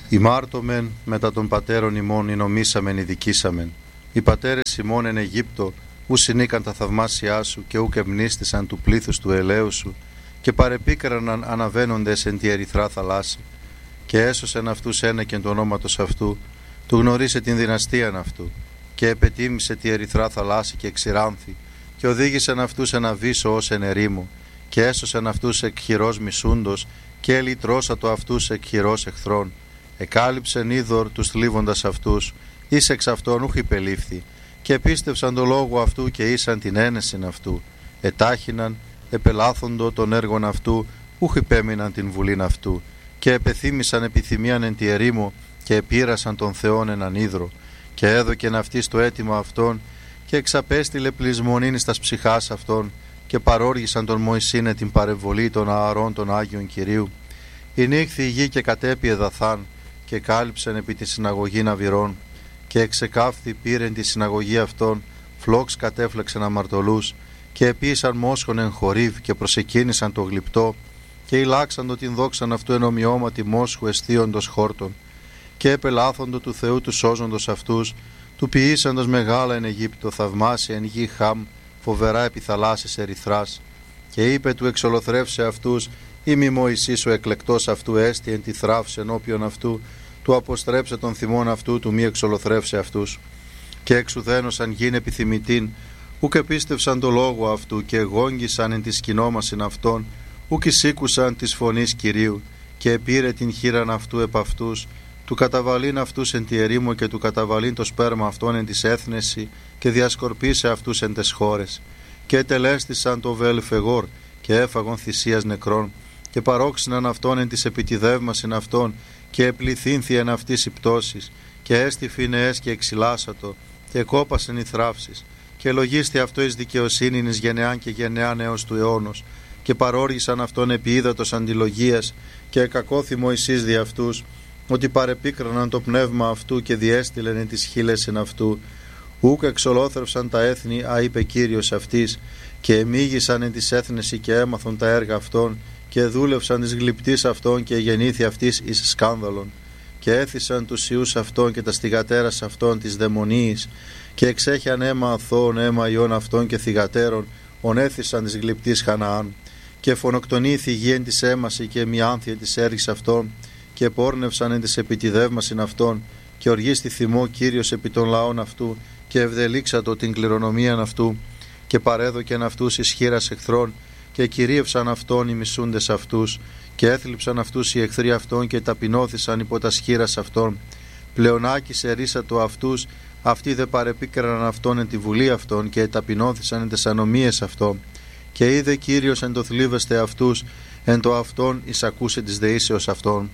Ημάρτωμεν μετά των πατέρων ημών εινομήσαμεν ειδικήσαμεν. Οι πατέρες ημών εν Αιγύπτο ου συνήκαν τα θαυμάσια σου και ουκ εμνίστησαν του πλήθους του ελαίου σου και παρεπίκραναν αναβαίνοντες εν τη ερυθρά θαλάσση. Και έσωσεν αυτούς ένεκεν του ονόματος αυτού, του γνωρίσε την δυναστείαν αυτού και επετίμησε τη ερυθρά θαλάσση και εξηράνθη και οδήγησεν αυτούς εν αβύσσο ως εν ερήμο και έσωσεν αυτούς εκ χειρός μισούντος και ελυτρώσατο αυτούς εκ χειρός εχθρών. Εκάλυψεν είδωρ τους θλίβοντας αυτούς, εις εξ αυτών ούχ υπελήφθη, και επίστευσαν το λόγο αυτού και ήσαν την ένεσιν αυτού. Ετάχυναν, επελάθοντο των έργων αυτού, ούχ υπέμειναν την βουλήν αυτού, και επεθύμησαν επιθυμίαν εν τη ερήμο, και επήρασαν τον Θεόν έναν ίδρο, και έδωκεν αυτής το αίτημα αυτών, και εξαπέστειλε πλεισμονήν εις τας ψυχάς αυτών, και παρόργησαν τον Μωυσήνε την παρεμβολή των Ααρών των Άγιων Κυρίου. Ηνύχθη η γη και κατέπιε Δαθάν, και κάλυψεν επί τη συναγωγή Ναβυρών, και εξεκάφθη πήρεν τη συναγωγή αυτών, φλόξ κατέφλεξεν αμαρτωλούς, και επίησαν μόσχον εν Χορίβ, και προσεκίνησαν το γλυπτό, και ηλάξαντο την δόξαν αυτού εν ομοιώματι μόσχου αισθίοντος χόρτων, και επελάθοντο του Θεού του σώζοντος αυτούς, του ποιήσαντος μεγάλα εν Αιγύπτο, θαυμάσια εν γη Χαμ, φοβερά επί θαλάσσης ερυθράς. Και είπε του εξολοθρεύσε αυτούς, «Είμαι Μωυσής ο εκλεκτός αυτού έστι εν τη θράψη ενώπιον αυτού, του αποστρέψε τον θυμόν αυτού, του μη εξολοθρεύσε αυτούς». Και εξουδένωσαν γιν επιθυμητήν, ουκ επίστευσαν το λόγο αυτού, και εγόγγισαν εν τη σκηνόμασιν αυτών, ουκ εισήκουσαν της φωνής Κυρίου, και επήρε την χείραν αυτού επ' αυτούς, του καταβαλήν αυτούς εν τη ερήμο, και του καταβαλήν το σπέρμα αυτών εν της έθνεση, και διασκορπίσε αυτούς εν τες χώρες. Και ετελέστησαν το Βελφεγόρ, και έφαγον θυσίας νεκρών, και παρόξυναν αυτόν εν της επιτιδεύμασιν αυτών, και επληθύνθη εν αυτής η πτώσης, και έστι φινεές και εξυλάσατο, και κόπασεν οι θράψεις, και λογίστη αυτό εις δικαιοσύνην εις γενεάν και γενεάν έως του αιώνος, και παρόργησαν αυτόν επί ύδατος αντιλογίας, και εκακώθη Μωυσής δι' αυτούς, ότι παρεπίκραναν το πνεύμα αυτού και διέστειλεν εν τις χείλες εν αυτού. Ούκ εξολόθρευσαν τα έθνη, είπε Κύριος αυτής, και εμίγησαν εν της έθνεση και έμαθον τα έργα αυτών, και δούλευσαν της γλυπτής αυτών, και γεννήθη αυτής εις σκάνδαλον. Και έθισαν τους ιούς αυτών και τα στιγατέρας αυτών της δαιμονίης, και εξέχιαν αίμα αθώων, αίμα ιών αυτών και θυγατέρων, ονέθισαν της γλυπτής Χαναάν. Και φωνοκτονήθη η γη εν της έμαση, και μιάνθη εν της έργης αυτών, και πόρνευσαν εν της επιτιδεύμασιν αυτών, και οργίστη θυμό Κύριος επί των λαών αυτού, και ευδελίξατο την κληρονομίαν αυτού, και παρέδοκεν αυτούς εις χείρας εχθρών, και κυρίευσαν αυτόν οι μισούντες αυτούς, και έθλιψαν αυτούς οι εχθροί αυτών, και ταπεινώθησαν υπό τα σχήρας αυτών. Πλεονάκησε ρίσατο αυτούς, αυτοί δε παρεπίκραναν αυτόν εν τη βουλή αυτών, και ταπεινώθησαν εν τες ανομίες αυτών. Και είδε Κύριος εν το θλίβεστε αυτούς, εν το αυτόν εισακούσε της δεήσεως αυτών.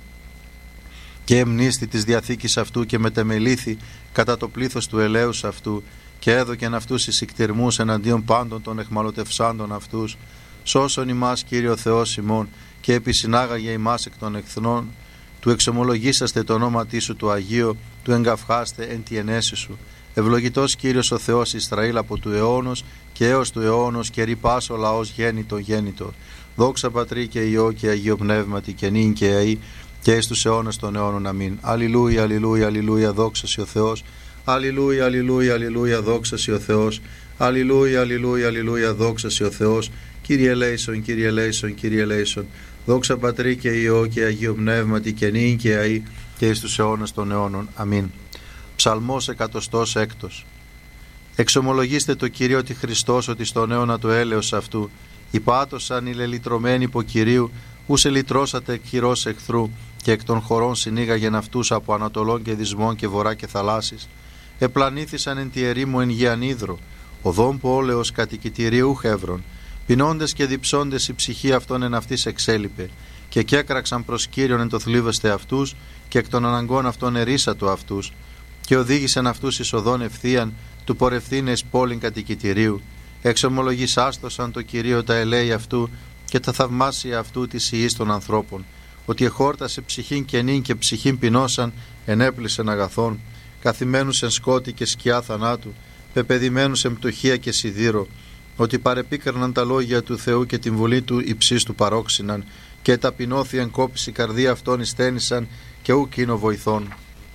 Και εμνίστη της διαθήκης αυτού, και μετεμελήθη κατά το πλήθος του ελέους αυτού, και έδωκεν αυτούς εις ικτηρμούς εναντίον πάντων των εχμαλωτευσάντων αυτούς. Σώσον ημάς Κύριο Θεός ημών, και επισυνάγαγε ημάς εκ των εχθρών, του εξομολογήσαστε το ονόματί σου του Αγίου, του εγκαυχάστε εν τη ενέση σου. Ευλογητός Κύριος ο Θεός Ισραήλ από του αιώνος και έως του αιώνος, και ρυπάς ο λαός γέννητο. Δόξα Πατρί και Υιό και Αγίο Πνεύματι, και νυν και αεί, και εις τους αιώνας των αιώνων. Αμήν. Αλληλούια, αλληλούια, αλληλούια, δόξα σοι ο Θεός. Αλληλούια, αλληλούια, αλληλούια, δόξα σοι ο Θεός. Αλληλούια, αλληλούια, αλληλούια, δόξα σοι ο Θεός. Κύριε ελέησον, Κύριε ελέησον, Κύριε ελέησον. Δόξα Πατρί και Υιό και Αγίο Πνεύματι, και νυν και αεί, και εις τους αιώνας των αιώνων. Αμήν. Ψαλμός 106. Εξομολογήστε το Κύριο ότι Χριστός, ότι στον αιώνα του έλεος αυτού, υπάτωσαν οι λελυτρωμένοι υπό Κυρίου, ους ελυτρώσατε εκ χειρός εχθρού, και εκ των χωρών συνήγαγεν αυτούς από ανατολών και δυσμών και βορρά και θαλάσσης. Επλανήθησαν εν τη ερήμου εν γη ανίδρο, οδόν πόλεως κατοικητηρίου χεύρων. Πεινώντες και διψώντες η ψυχή αυτών εν αυτής εξέλιπε, και κέκραξαν προς Κύριον εν το θλίβεστε αυτούς, και εκ των αναγκών αυτών ερίσατο αυτούς, και οδήγησαν αυτούς εις οδόν ευθείαν, του πορευθύνε εις πόλην κατοικητηρίου. Εξομολογήσαστοσαν το Κυρίο τα ελέη αυτού, και τα θαυμάσια αυτού της ιής των ανθρώπων, ότι εχόρτασε ψυχήν κενήν και ψυχήν πεινώσαν, ενέπλησεν αγαθών, καθημένους εν σκότη και σκιά θανάτου, πεπαιδημένους εν πτωχία και σιδήρο, ότι παρεπίκραναν τα λόγια του Θεού και την βολή του υψής του παρόξυναν, και ταπεινώθη κόπηση καρδία αυτών ειστένησαν, και ουκ είναι ο βοηθών.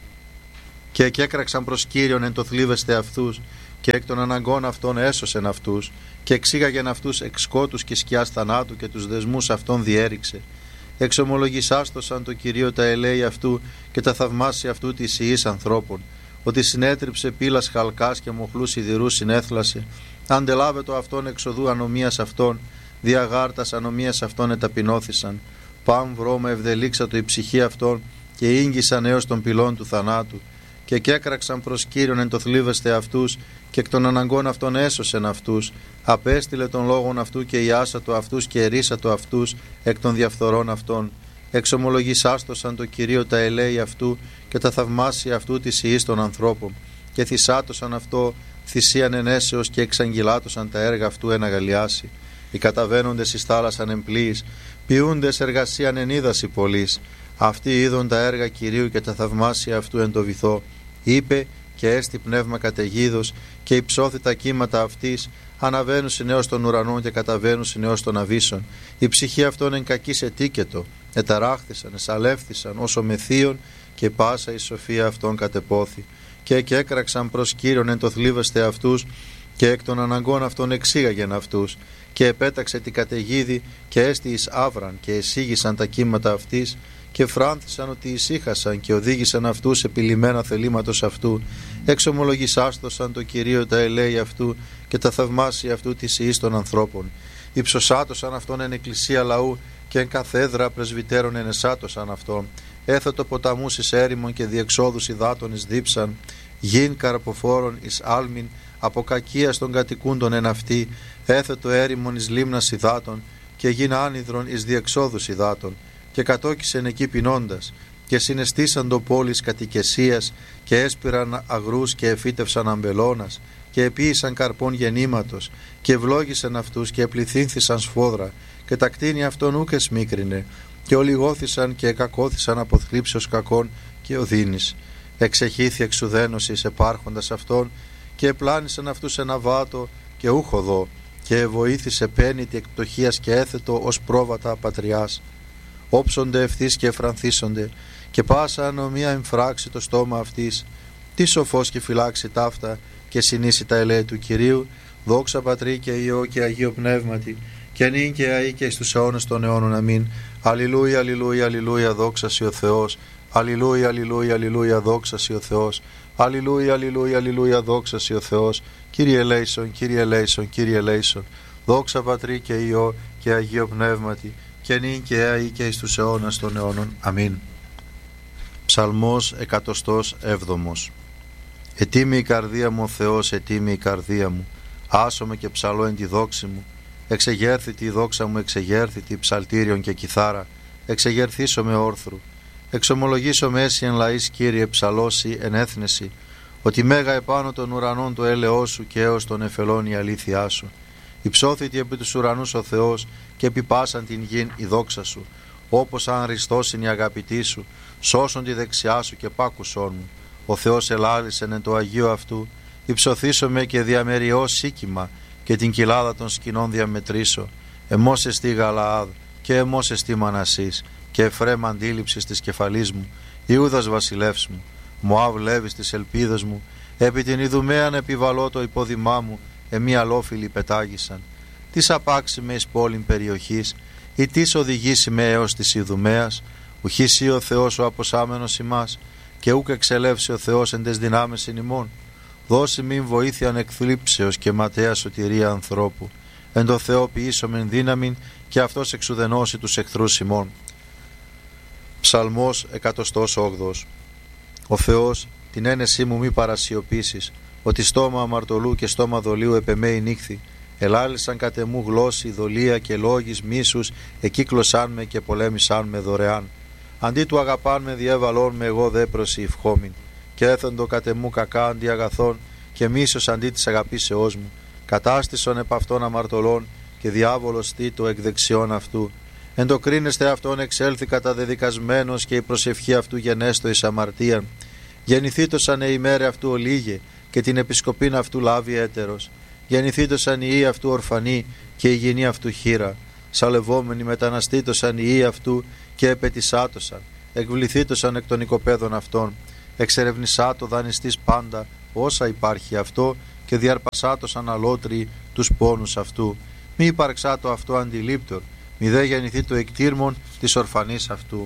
Και εκέκραξαν προς Κύριον εν το θλίβεστε αυτούς, και εκ των αναγκών αυτών έσωσεν αυτούς, και εξήγαγεν αυτούς εξ σκότους και σκιάς θανάτου, και τους δεσμούς αυτών διέριξε. Εξομολογησάστοσαν το Κυρίο τα ελέη αυτού και τα θαυμάσια αυτού της ιής ανθρώπων, ότι συνέτριψε πύλας χαλκάς και μοχλούς σιδηρούς συνέθλασε, αντελάβετο αυτόν εξοδού ανομίας αυτών, διαγάρτας ανομίας αυτών εταπεινώθησαν, παν βρώμα ευδελίξατο η ψυχή αυτών, και ήγγισαν έως των πυλών του θανάτου, και κέκραξαν προς Κύριον εν το θλίβεστε αυτούς, και εκ των αναγκών αυτών έσωσεν αυτούς, απέστειλε των λόγων αυτού και ιάσατο αυτούς και ερίσατο αυτούς εκ των διαφθορών αυτών. Εξομολογησάστοσαν το Κυρίο τα ελέη αυτού και τα θαυμάσια αυτού της ιής των ανθρώπων, και θυσάτωσαν αυτό θυσίαν ενέσεως και εξαγγυλάτωσαν τα έργα αυτού εν αγαλιάσει. Οι καταβαίνοντες εις θάλασσαν εμπλοίης, ποιούντες εργασίαν εν είδαση πολλής. Αυτοί είδον τα έργα Κυρίου και τα θαυμάσια αυτού εν το βυθό. Είπε και έστι πνεύμα καταιγίδος, και υψώθη τα κύματα αυτής, αναβαίνουσιν έως των ουρανών και καταβαίνουσιν έως των αβύσσων. Η ψυχή αυτών εν κακής ετίκετο, εταράχθησαν, εσαλεύθησαν όσο μεθύων, και πάσα η σοφία αυτών κατεπόθη. Και έκραξαν προς Κύριον εν το θλίβεστε αυτούς, και εκ των αναγκών αυτών εξήγαγεν αυτούς, και επέταξε την καταιγίδη, και έστι εις άβραν, και εσήγησαν τα κύματα αυτής, και φράνθησαν ότι ησύχασαν και οδήγησαν αυτούς επιλυμμένα θελήματος αυτού. Εξομολογησάστοσαν το Κυρίο τα ελέη αυτού και τα θαυμάσια αυτού της ιής των ανθρώπων. Υψωσάτωσαν αυτόν εν εκκλησία λαού, και εν καθέδρα πρεσβυτέρων ενεσάτωσαν αυτόν. Έθετο ποταμούς εις έρημον και διεξόδους υδάτων εις δίψαν, γιν καρποφόρων εις άλμην, από κακίας των κατοικούντων εν αυτή, έθετο έρημον εις λίμνας υδάτων, και γιν άνυδρον εις διεξόδους υδάτων. Και κατόκισεν εκεί πεινώντας, και συναισθήσαν το πόλης κατοικεσίας, και έσπηραν αγρούς και εφύτευσαν αμπελώνας, και επίησαν καρπών γεννήματος, και ευλόγησαν αυτούς και επληθύνθησαν σφόδρα, και τα κτίνη αυτών ούκ εσμίκρινε, και ολιγώθησαν και εκακώθησαν από θλίψεως κακών και οδύνης. Εξεχήθη εξουδένωσης επάρχοντας αυτών, και επλάνησαν αυτούς ένα βάτο και ούχοδο, και βοήθησε πένητη εκ πτωχίας και έθετο ως πρόβατα πατριάς. Όψονται ευθύς και εφρανθίσονται, και πάσα ανομία εμφράξει το στόμα αυτής. Τι σοφός και φυλάξει ταύτα, και συνήσει τα ελέη του Κυρίου, δόξα Πατρί και Υιό και Αγίο Πνεύματι, και νυν και αεί και εις τους αιώνες των αιώνων. Αμήν. Αλληλούια, αλληλούια, αλληλούια, δόξα σοι ο Θεός. Αλληλούια, αλληλούια, αλληλούια, δόξα σοι ο Θεός. Αλληλούια, αλληλούια, αλληλούια, δόξα σοι ο Θεός. Κύριε ελέησον, Κύριε ελέησον, Κύριε ελέησον. Δόξα Πατρί και Υιό και Αγίο Πνεύματι, και νυν και αεί και εις τους αιώνας των αιώνων. Αμήν. Ψαλμός 107. Ετίμη η καρδία μου ο Θεός, ετίμη η καρδία μου, άσομαι και ψαλώ εν τη δόξη μου. Εξεγέρθητη η δόξα μου, εξεγέρθητη ψαλτήριον και κιθάρα, εξεγερθήσω με όρθρου. Εξομολογήσω με έσυ εν λαής, Κύριε, ψαλώσει εν έθνεση, ότι μέγα επάνω των ουρανών το έλεος σου, και έως των εφελών η αλήθειά σου. Υψώθητη επί τους ουρανούς ο Θεός, και επί πάσαν την γην η δόξα σου. Όπως αν ριστώσιν η αγαπητή σου, σώσον τη δεξιά σου και πάκουσόν μου. Ο Θεός ελάλησεν εν το Αγίο αυτού, υψωθήσομαι και διαμεριώ σίκημα, και την κοιλάδα των σκηνών διαμετρήσω. Εμώς εστί Γαλαάδ, και εμώς εστί Μανασής, και Εφραίμ αντίληψης της κεφαλής μου, Ιούδας βασιλεύς μου, Μωάβ Λέβης της ελπίδας μου, επί την Ιδουμαίαν επιβαλώ το υπόδημά μου, εμεί αλόφιλοι πετάγησαν. Τις απάξει με εις πόλην περιοχής, ή τις οδηγήσει με έως της Ιδουμαίας, ουχήσει ο Θεός ο αποσάμενος ημάς, και ούκ εξελεύσει ο Θεός εν τες δυνάμεις ημών. Δώσει μην βοήθειαν εκθλίψεως και ματέα σωτηρία ανθρώπου. Εν το Θεό ποιήσομεν δύναμην, και αυτός εξουδενώσει τους εχθρούς ημών. Ψαλμός 108. Ο Θεός, την ένεσή μου μη παρασιωπήσεις, ότι στόμα αμαρτωλού και στόμα δολίου επεμέει νύχθη. Ελάλησαν κατ' εμού γλώσσοι, δολία και λόγης μίσους, εκύκλωσάν με και πολέμησάν με δωρεάν. Αντί του αγαπάν με διέβαλόν με, εγώ δε προσηυχόμην. Και έθεντο κατ' εμού κακά αντί αγαθών, και μίσος αντί της αγαπήσεώς μου. Κατάστησον επ' αυτών αμαρτωλών, και διάβολος τίτο εκ δεξιών αυτού. Εν το κρίνεστε αυτόν εξέλθει καταδεδικασμένος, και η προσευχή αυτού γενέστο εις αμαρτίαν. Γεννηθήτως ανε ημέρε αυτού ολίγε, και την επισκοπήν αυτού λάβει έτερος. γεννηθήτωσαν οι ιοί αυτού ορφανοί και η γυνή αυτού χήρα. Σαλευόμενοι μεταναστήτωσαν οι ιοί αυτού και επετισάτωσαν. Εκβληθήτωσαν εκ των οικοπαίδων αυτών. Εξερευνησάτο δανειστής πάντα όσα υπάρχει αυτό και διαρπασάτωσαν αλότριοι τους πόνους αυτού. Μη υπαρξάτο αυτό αντιλήπτορ, μη δε γεννηθεί το εκτήρμον της ορφανής αυτού.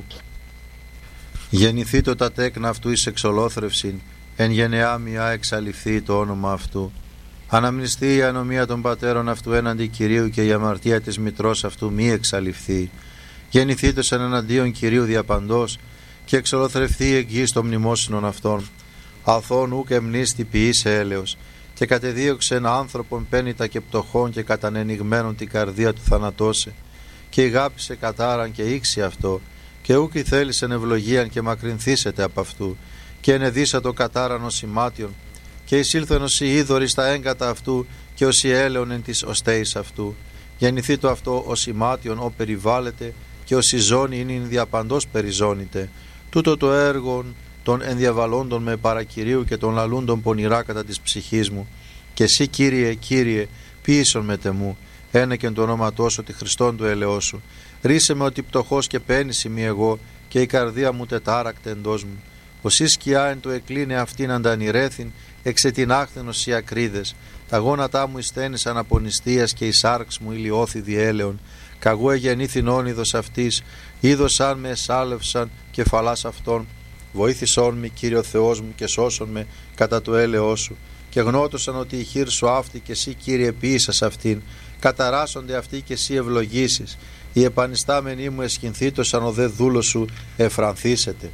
Γεννηθήτω τα τέκνα αυτού εις εξολόθρευσιν, εν γενεά μιά εξαλειφθεί το όνομα αυτού. Αναμνηστεί η ανομία των πατέρων αυτού έναντι Κυρίου και η αμαρτία της μητρός αυτού μη εξαλειφθεί. Γεννηθήτως εναντίον Κυρίου διαπαντός και εξολοθρευθεί εκ γης των μνημόσυνων αυτών. Αθών ούκ εμνίστη ποιήσε έλεος και κατεδίωξεν άνθρωπον πένητα και πτωχών και κατανενιγμένον την καρδία του θανατώσε και ηγάπησε κατάραν και ήξι αυτό και ούκ θέλησεν ευλογίαν και μακρυνθήσετε από αυτού και ενεδίσατο κατάραν ως ημάτιον και εισήλθεν ως η είδωρη στα έγκατα αυτού και ως η έλεον εν της οστέης αυτού. Γεννηθεί το αυτό ως ημάτιον ο περιβάλλεται και ως η ζώνη είναι διαπαντός περιζώνητε. Τούτο το έργον των ενδιαβαλόντων με παρακυρίου και των λαλούντων πονηρά κατά της ψυχής μου. Και εσύ Κύριε, Κύριε, ποιήσον με τεμού, ένεκεν το όνοματό σου τη Χριστόν του ελεός σου. Ρίσε με ότι πτωχός και πένηση μη εγώ και η καρδία μου τετάρακτε εντός μου. Ως η σκιά εν το εκλίνε αυτήν αντανηρέθην, εξετινάχθενος οι ακρίδες. Τα γόνατά μου εισθένησαν από νηστείας και η σάρξ μου ηλιώθη διέλεον. Καγού εγεννήθην όνειδος αυτής, είδωσαν με εσάλευσαν κεφαλάς αυτών. Βοήθησόν με Κύριο Θεός μου και σώσον με κατά το έλεος σου. Και γνώτωσαν ότι η χείρ σου αυτή και εσύ Κύριε ποιήσας αυτήν. Καταράσσονται αυτοί και εσύ ευλογήσεις. Οι επανιστάμενοι μου εσχυνθήτωσαν ο δε δούλος σου εφρανθήσετε.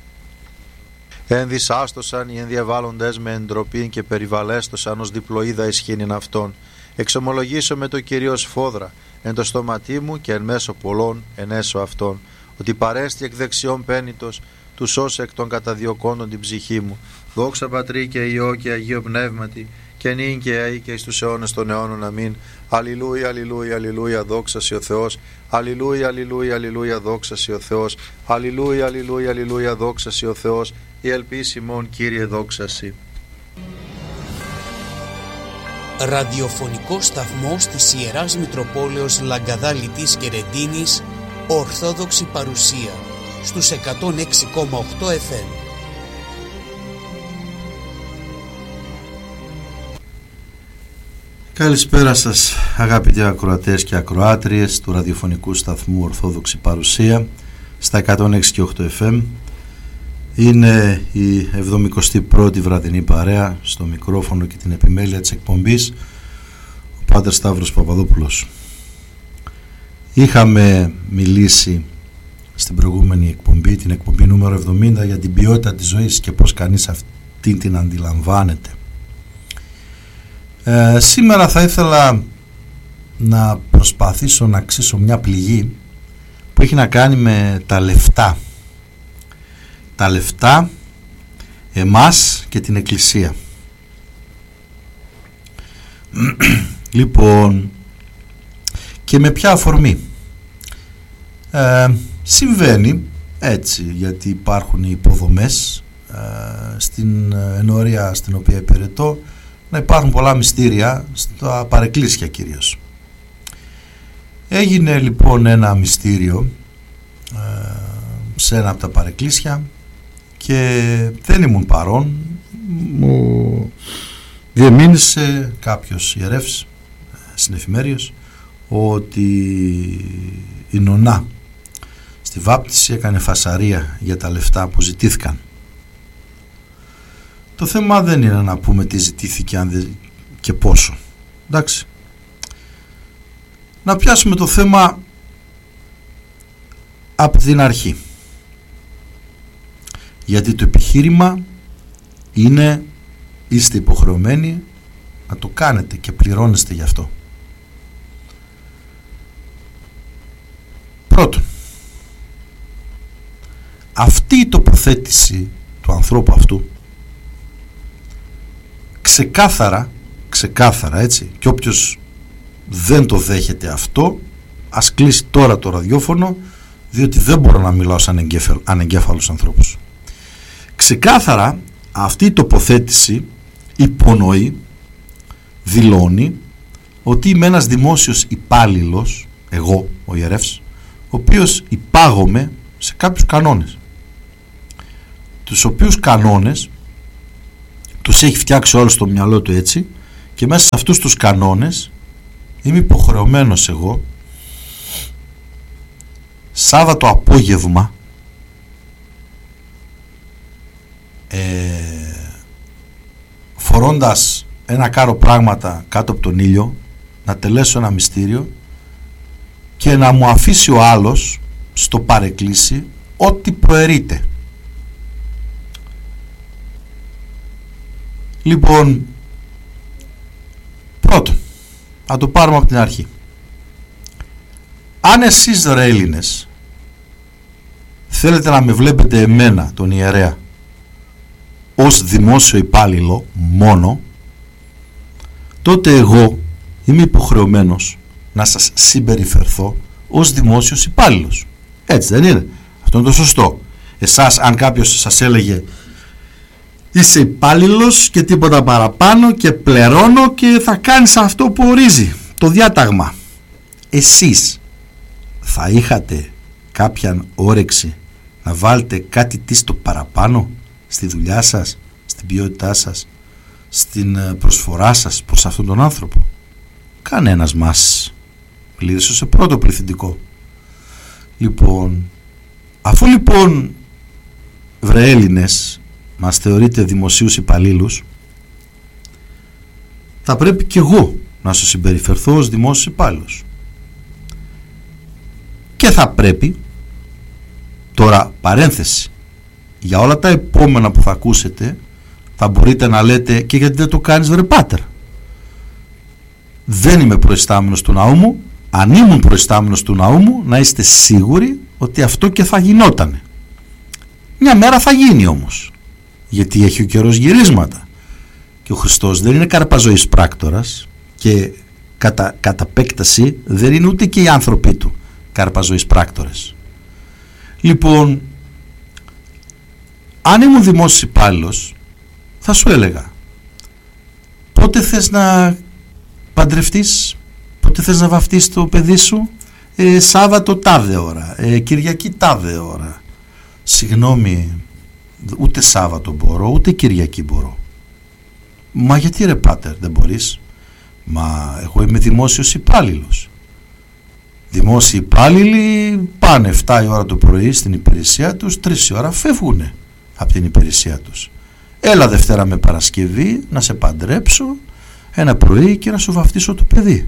Ενδυσάστοσαν οι ενδιαβάλλοντες με εντροπήν και περιβαλέστοσαν ως διπλοίδα ισχύνην αυτών. Εξομολογήσω με το Κυρίω σφόδρα εν το στόματί μου και εν μέσω πολλών εν έσω αυτών, ότι παρέστη εκ δεξιών πένητος του σώσε εκ των καταδιωκόντων την ψυχή μου. Δόξα Πατρί και Υιό και Αγίο Πνεύματι και νυν και αεί και εις τους αιώνες των αιώνων. Αμήν. Αλληλούια, αλληλούια, αλληλούια, δόξα σοι ο Θεός. Αλληλούια, αλληλούια, αλληλούια, δόξα σοι ο Θεός. Αλληλούια, αλληλούια, αλληλούια, δόξα σοι ο Θεός. Η ελπίση ημών, Κύριε, δόξα σοι. Ραδιοφωνικός σταθμός της Ιεράς Μητροπόλεως Λαγκαδά Λιτής και Ρεντίνης, Ορθόδοξη παρουσία στους 106,8 FM. Καλησπέρα σας αγαπητοί ακροατές και ακροάτριες του ραδιοφωνικού σταθμού Ορθόδοξη Παρουσία στα 106,8 FM. Είναι η 71η βραδινή παρέα, στο μικρόφωνο και την επιμέλεια της εκπομπής ο Πάτερ Σταύρος Παπαδόπουλος. Είχαμε μιλήσει στην προηγούμενη εκπομπή, την εκπομπή νούμερο 70, για την ποιότητα της ζωής και πώς κανείς αυτή την αντιλαμβάνεται. Σήμερα θα ήθελα να προσπαθήσω να αξίσω μια πληγή που έχει να κάνει με τα λεφτά. Τα λεφτά, εμάς και την Εκκλησία. Λοιπόν, και με ποια αφορμή? Συμβαίνει έτσι, γιατί υπάρχουν υποδομές στην ενορία στην οποία υπηρετώ, να υπάρχουν πολλά μυστήρια στα παρεκκλήσια κυρίως. Έγινε λοιπόν ένα μυστήριο σε ένα από τα παρεκκλήσια και δεν ήμουν παρόν. Μου διεμήνυσε κάποιος ιερεύς συνεφημέριος ότι η νονά στη βάπτιση έκανε φασαρία για τα λεφτά που ζητήθηκαν. Το θέμα δεν είναι να πούμε τι ζητήθηκε και πόσο. Εντάξει. Να πιάσουμε το θέμα από την αρχή. Γιατί το επιχείρημα είναι, είστε υποχρεωμένοι να το κάνετε και πληρώνεστε γι' αυτό. Πρώτον, αυτή η τοποθέτηση του ανθρώπου αυτού ξεκάθαρα έτσι, και όποιος δεν το δέχεται αυτό ας κλείσει τώρα το ραδιόφωνο, διότι δεν μπορώ να μιλάω σαν ανεγκέφαλους ανθρώπους. Ξεκάθαρα αυτή η τοποθέτηση υπονοεί δηλώνει ότι είμαι ένας δημόσιος υπάλληλος, εγώ ο ιερεύς, ο οποίος υπάγομαι σε κάποιους κανόνες, τους οποίους κανόνες τους έχει φτιάξει όλο στο μυαλό του έτσι, και μέσα σε αυτούς τους κανόνες είμαι υποχρεωμένος εγώ Σάββατο απόγευμα φορώντας ένα κάρο πράγματα κάτω από τον ήλιο, να τελέσω ένα μυστήριο και να μου αφήσει ο άλλος στο παρεκκλήσι ό,τι προαιρείται. Λοιπόν, πρώτον, να το πάρουμε από την αρχή. Αν εσείς ρε Έλληνες θέλετε να με βλέπετε εμένα, τον ιερέα, ως δημόσιο υπάλληλο μόνο, τότε εγώ είμαι υποχρεωμένος να σας συμπεριφερθώ ως δημόσιος υπάλληλος. Έτσι δεν είναι? Αυτό είναι το σωστό. Εσάς, αν κάποιος σας έλεγε είσαι υπάλληλος και τίποτα παραπάνω και πληρώνω και θα κάνεις αυτό που ορίζει το διάταγμα, εσείς θα είχατε κάποια όρεξη να βάλετε κάτι τι στο παραπάνω στη δουλειά σας, στην ποιότητά σας, στην προσφορά σας προς αυτόν τον άνθρωπο? Κανένας μας. Πλήρησε σε πρώτο πληθυντικό. Λοιπόν, αφού λοιπόν βρε Έλληνες μας θεωρείτε δημοσίους υπαλλήλους, θα πρέπει και εγώ να σας συμπεριφερθώ ως δημόσιος υπάλληλος. Και θα πρέπει, τώρα παρένθεση, για όλα τα επόμενα που θα ακούσετε θα μπορείτε να λέτε και γιατί δεν το κάνεις βρε πάτερ? Δεν είμαι προϊστάμενος του ναού μου. Αν ήμουν προϊστάμενος του ναού μου, να είστε σίγουροι ότι αυτό και θα γινότανε. Μια μέρα θα γίνει όμως, γιατί έχει ο καιρός γυρίσματα και ο Χριστός δεν είναι καρπαζωής πράκτορας και κατά επέκταση δεν είναι ούτε και οι άνθρωποι του καρπαζωής πράκτορες. Λοιπόν, αν ήμουν δημόσιος υπάλληλος, θα σου έλεγα πότε θες να παντρευτείς, πότε θες να βαφτίσεις το παιδί σου? Σάββατο τάδε ώρα, Κυριακή τάδε ώρα. Συγγνώμη, ούτε Σάββατο μπορώ, ούτε Κυριακή μπορώ. Μα γιατί ρε πάτερ δεν μπορείς? Μα εγώ είμαι δημόσιος υπάλληλος. Δημόσιοι υπάλληλοι πάνε 7 η ώρα το πρωί στην υπηρεσία τους, 3 η ώρα φεύγουνε από την υπηρεσία τους. Έλα Δευτέρα με Παρασκευή να σε παντρέψω ένα πρωί και να σου βαφτίσω το παιδί.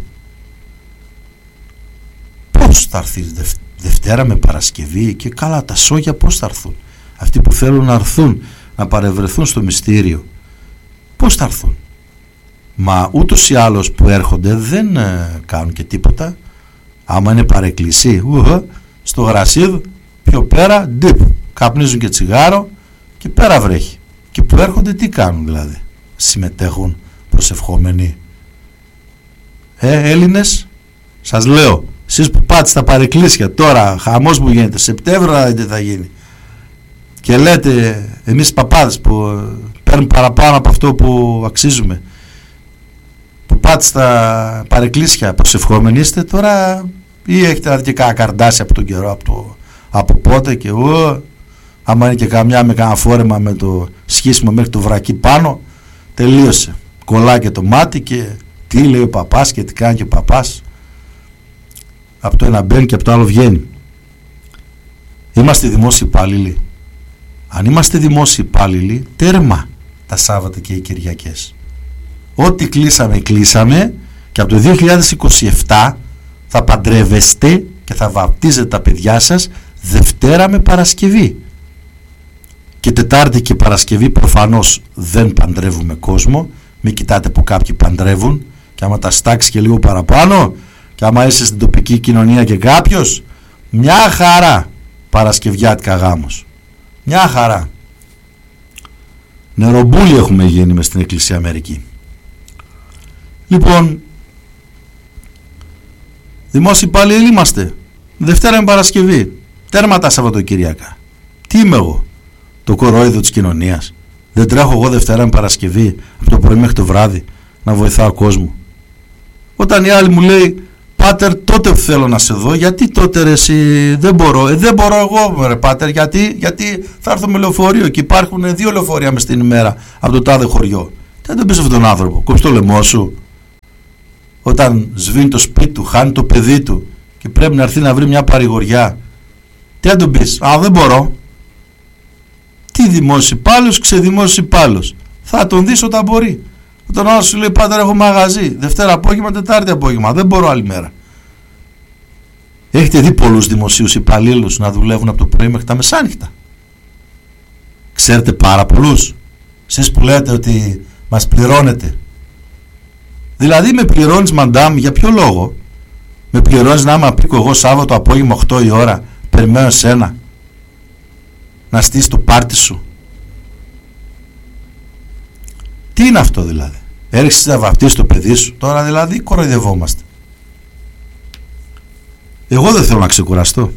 Πώς θα έρθεις Δευτέρα με Παρασκευή? Και καλά τα σόγια πώς θα έρθουν? Αυτοί που θέλουν να έρθουν να παρευρεθούν στο μυστήριο, πώς θα έρθουν? Μα ούτως ή άλλως που έρχονται δεν κάνουν και τίποτα. Άμα είναι παρεκκλησί, στο γρασίδ πιο πέρα ντυπ, καπνίζουν και τσιγάρο και πέρα βρέχει. Και που έρχονται τι κάνουν δηλαδή? Συμμετέχουν προσευχόμενοι? Έλληνες, σας λέω, εσείς που πάτε στα παρεκκλήσια τώρα, χαμός που γίνεται, Σεπτέμβριο τι θα γίνει, και λέτε εμείς παπάδες που παίρνουν παραπάνω από αυτό που αξίζουμε, που πάτε στα παρεκκλήσια προσευχόμενοι είστε τώρα, ή έχετε αρκετά καρδάσια από τον καιρό, από πότε, και άμα είναι και καμιά με κανένα φόρεμα με το σχίσιμο μέχρι το βρακί πάνω, τελείωσε, κολλάει και το μάτι και τι λέει ο παπάς και τι κάνει και ο παπάς. Από το ένα μπαίνει και από το άλλο βγαίνει. Είμαστε δημόσιοι υπάλληλοι. Αν είμαστε δημόσιοι υπάλληλοι, τέρμα τα Σάββατα και οι Κυριακές. Ό,τι κλείσαμε και από το 2027 θα παντρεύεστε και θα βαπτίζετε τα παιδιά σας Δευτέρα με Παρασκευή. Και Τετάρτη και Παρασκευή προφανώς δεν παντρεύουμε κόσμο. Μην κοιτάτε που κάποιοι παντρεύουν, και άμα τα στάξει και λίγο παραπάνω, και άμα είσαι στην τοπική κοινωνία και κάποιος, μια χαρά παρασκευιάτικα γάμος. Μια χαρά. Νερομπούλοι έχουμε γίνει μες στην Εκκλησία Αμερική. Λοιπόν, δημόσιοι υπάλληλοι είμαστε. Δευτέρα με Παρασκευή. Τέρμα τα Σαββατοκυριακά. Τι είμαι εγώ? Το κορόιδο της κοινωνίας? Δεν τρέχω εγώ Δευτέρα με Παρασκευή από το πρωί μέχρι το βράδυ να βοηθάω κόσμο. Όταν η άλλη μου λέει, πάτερ, τότε που θέλω να σε δω, γιατί τότε ρε εσύ δεν μπορώ? Δεν μπορώ εγώ ρε πάτερ, γιατί θα έρθω με λεωφορείο και υπάρχουν 2 λεωφορεία μες την ημέρα από το τάδε χωριό. Τι θα τον πεις αυτόν τον άνθρωπο? Κόψει το λαιμό σου. Όταν σβήνει το σπίτι του, χάνει το παιδί του και πρέπει να έρθει να βρει μια παρηγοριά, τι θα τον πεις? Δεν μπορώ. Τι δημόσιος υπάλληλος, ξεδημόσιος υπάλληλος? Θα τον δεις όταν μπορεί. Όταν ο άλλος σου λέει, πάτερ, έχω μαγαζί Δευτέρα απόγευμα, Τετάρτη απόγευμα, δεν μπορώ άλλη μέρα. Έχετε δει πολλούς δημοσίους υπαλλήλους να δουλεύουν από το πρωί μέχρι τα μεσάνυχτα? Ξέρετε πάρα πολλούς? Εσείς που λέτε ότι μας πληρώνετε. Δηλαδή με πληρώνεις μαντάμ, για ποιο λόγο? Με πληρώνεις να είμαι απίκω εγώ Σάββατο απόγευμα 8 η ώρα, περιμένω εσένα να στήσεις το πάρτι σου? Τι είναι αυτό δηλαδή? Έριξες να βαφτίσεις το παιδί σου? Τώρα δηλαδή κοροϊδευόμαστε. Εγώ δεν θέλω να ξεκουραστώ.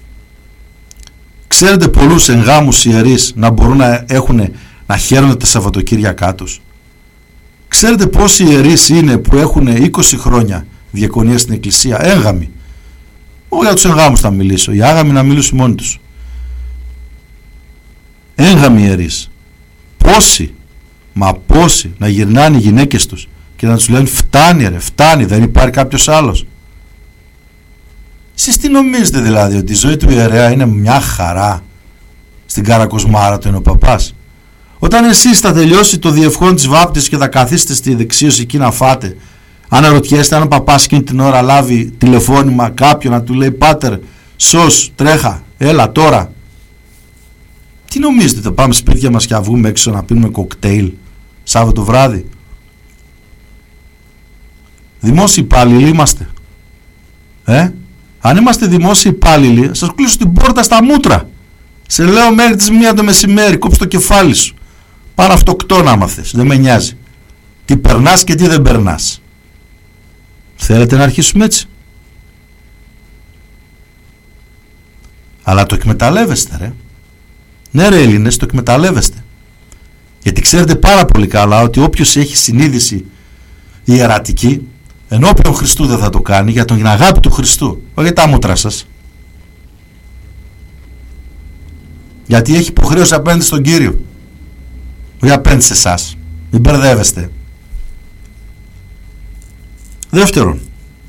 Ξέρετε πολλούς εγγάμους ιερείς να μπορούν να χαίρονται τα Σαββατοκύριακά τους? Ξέρετε πόσοι ιερείς είναι που έχουν 20 χρόνια διακονία στην εκκλησία? Έγγαμοι. Όχι για τους εγγάμους θα μιλήσω, οι άγαμοι να μιλήσουν μόνοι τους. Έγγαμοι ιερείς. Πόσοι, μα πόσοι να γυρνάνε οι γυναίκες τους και να τους λένε, φτάνει ρε, φτάνει, δεν υπάρχει κάποιος άλλος? Εσείς τι νομίζετε δηλαδή, ότι η ζωή του ιερέα είναι μια χαρά? Στην Καρακοσμάρα του είναι ο παπάς. Όταν εσείς θα τελειώσει το διευχόν της βάπτισης και θα καθίσετε στη δεξίωση εκεί να φάτε, αν ερωτιέστε αν ο παπάς εκείνη την ώρα λάβει τηλεφώνημα κάποιον να του λέει, πάτερ, σως, τρέχα, έλα τώρα. Τι νομίζετε, θα πάμε σπίτια μας και να βγούμε έξω να πίνουμε κοκτέιλ Σάββατο βράδυ? Δημόσιοι υπάλληλοι είμαστε. Αν είμαστε δημόσιοι υπάλληλοι, σας κλείσω την πόρτα στα μούτρα. Σε λέω μέχρι τις 1 το μεσημέρι, κόψε το κεφάλι σου. Πάρε αυτοκτόνα άμα θες, δεν με νοιάζει. Τι περνάς και τι δεν περνάς. Θέλετε να αρχίσουμε έτσι? Αλλά το εκμεταλλεύεστε ρε. Ναι ρε Έλληνες, το εκμεταλλεύεστε. Γιατί ξέρετε πάρα πολύ καλά ότι όποιος έχει συνείδηση ιερατική, ενώπιον Χριστού δεν θα το κάνει, για την αγάπη του Χριστού, όχι για τα μούτρα σας. Γιατί έχει υποχρέωση απέναντι στον Κύριο, όχι απέναντι σε εσάς. Μην μπερδεύεστε. Δεύτερον,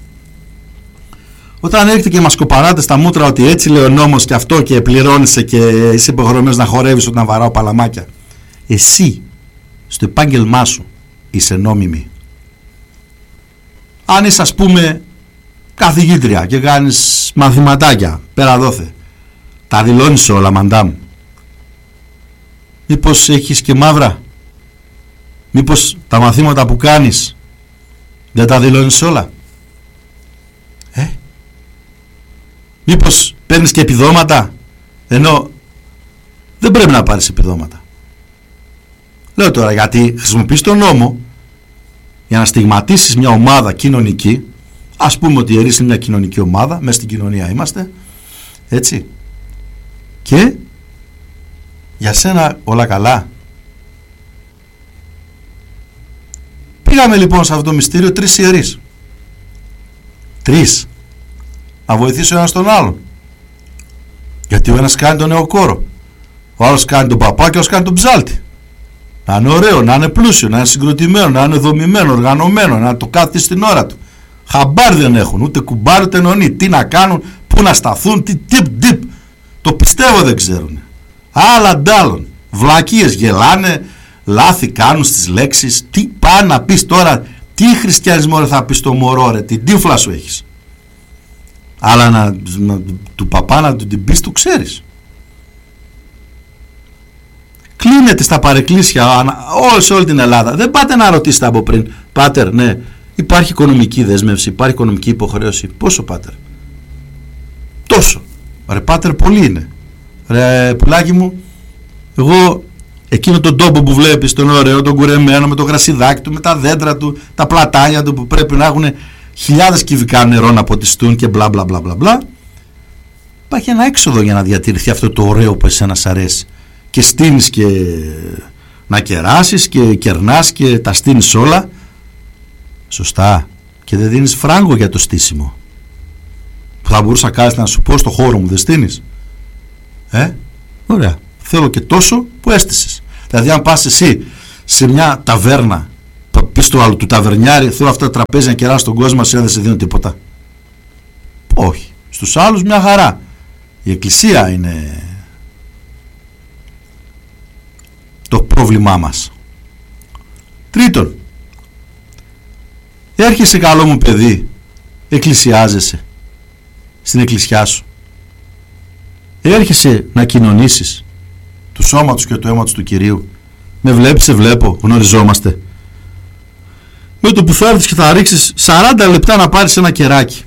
όταν έρχεται και μας κοπαράτε στα μούτρα ότι έτσι λέει ο νόμος και αυτό και πληρώνεσαι και είσαι υποχρεωμένος να χορεύεις όταν βαράω παλαμάκια, εσύ στο επάγγελμά σου είσαι νόμιμη? Αν είσαι ας πούμε καθηγήτρια και κάνεις μαθηματάκια πέρα δόθε, τα δηλώνεις όλα μαντάμ? Μήπως έχεις και μαύρα? Μήπως τα μαθήματα που κάνεις δεν τα δηλώνεις όλα? Μήπως παίρνεις και επιδόματα, ενώ δεν πρέπει να πάρεις επιδόματα? Λέω τώρα γιατί χρησιμοποιείς τον νόμο για να στιγματίσεις μια ομάδα κοινωνική. Ας πούμε ότι οι ιερείς είναι μια κοινωνική ομάδα, μέσα στην κοινωνία είμαστε, έτσι, και για σένα όλα καλά. Πήγαμε λοιπόν σε αυτό το μυστήριο 3 ιερείς. 3. Να βοηθήσει ο ένας τον άλλον. Γιατί ο ένας κάνει τον νεοκόρο, ο άλλος κάνει τον παπά και ο άλλος κάνει τον ψάλτη. Να είναι ωραίο, να είναι πλούσιο, να είναι συγκροτημένο, να είναι δομημένο, οργανωμένο, να το κάθεται στην ώρα του. Χαμπάρ δεν έχουν, ούτε κουμπάρ ούτε νονί. Τι να κάνουν, πού να σταθούν, τι τυπ. Το πιστεύω δεν ξέρουν. Άλλα ντάλλον. Βλακίες γελάνε, λάθη κάνουν στις λέξεις. Τι πάει να πεις τώρα, τι χριστιανισμό ρε θα πεις στο μωρό ρε, την τύφλα σου έχεις. Αλλά του παπά να του την πεις, το ξέρεις. Κλείνετε στα παρεκκλήσια σε όλη την Ελλάδα. Δεν πάτε να ρωτήσετε από πριν, πάτερ, ναι, υπάρχει οικονομική δέσμευση, υπάρχει οικονομική υποχρέωση? Πόσο πάτερ? Τόσο. Ρε πάτερ, πολύ είναι. Ρε πουλάκι μου, εγώ εκείνο τον τόπο που βλέπεις, τον ωραίο, τον κουρεμένο, με το γρασιδάκι του, με τα δέντρα του, τα πλατάνια του που πρέπει να έχουν χιλιάδες κυβικά νερό να ποτιστούν και μπλα μπλα μπλα μπλα, υπάρχει ένα έξοδο για να διατηρηθεί αυτό το ωραίο που εσένα σ' αρέσει. Και στείνεις και να κεράσεις και κερνάς και τα στείνεις όλα Σωστά. Και δεν δίνεις φράγκο για το στήσιμο. Θα μπορούσα κάλλιστα να σου πω στο χώρο μου, δεν στείνεις? Ωραία. Θέλω και τόσο που έστησες. Δηλαδή αν πας εσύ σε μια ταβέρνα, πεις του άλλου του ταβερνιάρη, θέλω αυτά τα τραπέζια να κεράσει τον κόσμο, εσύ δεν σε δίνω τίποτα? Όχι. Στους άλλους μια χαρά. Η εκκλησία είναι το πρόβλημά μας. Τρίτον, έρχεσαι καλό μου παιδί, εκκλησιάζεσαι στην εκκλησιά σου, έρχεσαι να κοινωνήσεις του σώματος και του αίματος του Κυρίου. Με βλέπεις, σε βλέπω, γνωριζόμαστε. Με το που θα έρθεις και θα ρίξεις 40 λεπτά να πάρεις ένα κεράκι,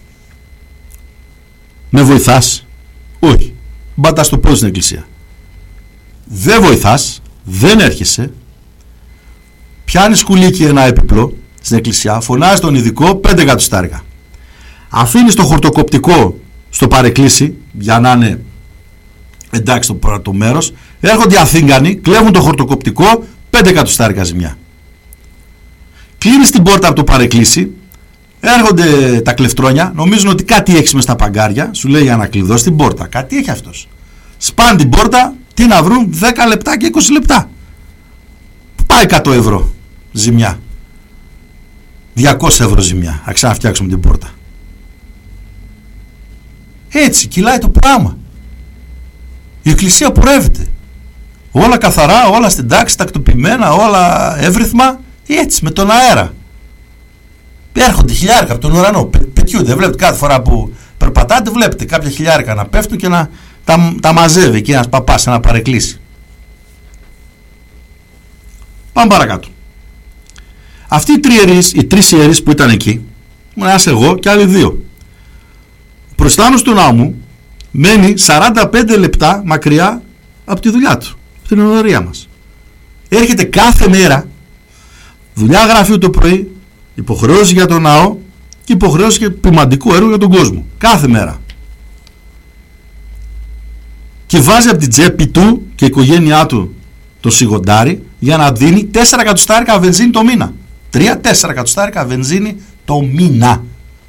με βοηθάς? Όχι. Μπατάς το πόδι στην εκκλησία. Δεν βοηθάς, δεν έρχεσαι, πιάνεις σκουλίκι ένα έπιπλο στην εκκλησιά, φωνάζεις τον ειδικό 5 εκατοστάρικα. Αφήνεις το χορτοκοπτικό στο παρεκκλήσι για να είναι εντάξει το πρώτο μέρος, έρχονται οι Αθήγανοι, κλέβουν το χορτοκοπτικό, 5 εκατοστάρικα ζημιά. Κλείνεις την πόρτα από το παρεκκλήσι, έρχονται τα κλεφτρόνια, νομίζουν ότι κάτι έχεις μες στα παγκάρια, σου λέει για να κλειδώσει την πόρτα. Κάτι έχει αυτός. Σπάνε την πόρτα, τι να βρουν, 10 λεπτά και 20 λεπτά. Πάει 100 ευρώ ζημιά. 200 ευρώ ζημιά. Να ξαναφτιάξουμε την πόρτα. Έτσι κυλάει το πράγμα. Η εκκλησία πορεύεται. Όλα καθαρά, όλα στην τάξη, τακτοποιημένα, όλα εύρυθμα. Έτσι, με τον αέρα. Έρχονται χιλιάρικα από τον ουρανό. Πετιούνται. Βλέπετε κάθε φορά που περπατάτε, βλέπετε κάποια χιλιάρικα να πέφτουν και να τα μαζεύει εκεί ένας παπάς να παρεκκλήσει. Πάμε παρακάτω. Αυτοί οι τρεις ιερείς που ήταν εκεί, ένας εγώ και άλλοι 2. Προστάνω του ναού μου μένει 45 λεπτά μακριά από τη δουλειά του, στην ενορία μας. Έρχεται κάθε μέρα, δουλειά γραφείου το πρωί, υποχρεώσει για τον ναό και υποχρεώσει και ποιμαντικό έργο για τον κόσμο. Κάθε μέρα. Και βάζει από την τσέπη του και η οικογένειά του το σιγοντάρι για να δίνει 4 εκατοστάρικα βενζίνη το μήνα. 3-4 εκατοστάρικα βενζίνη το μήνα.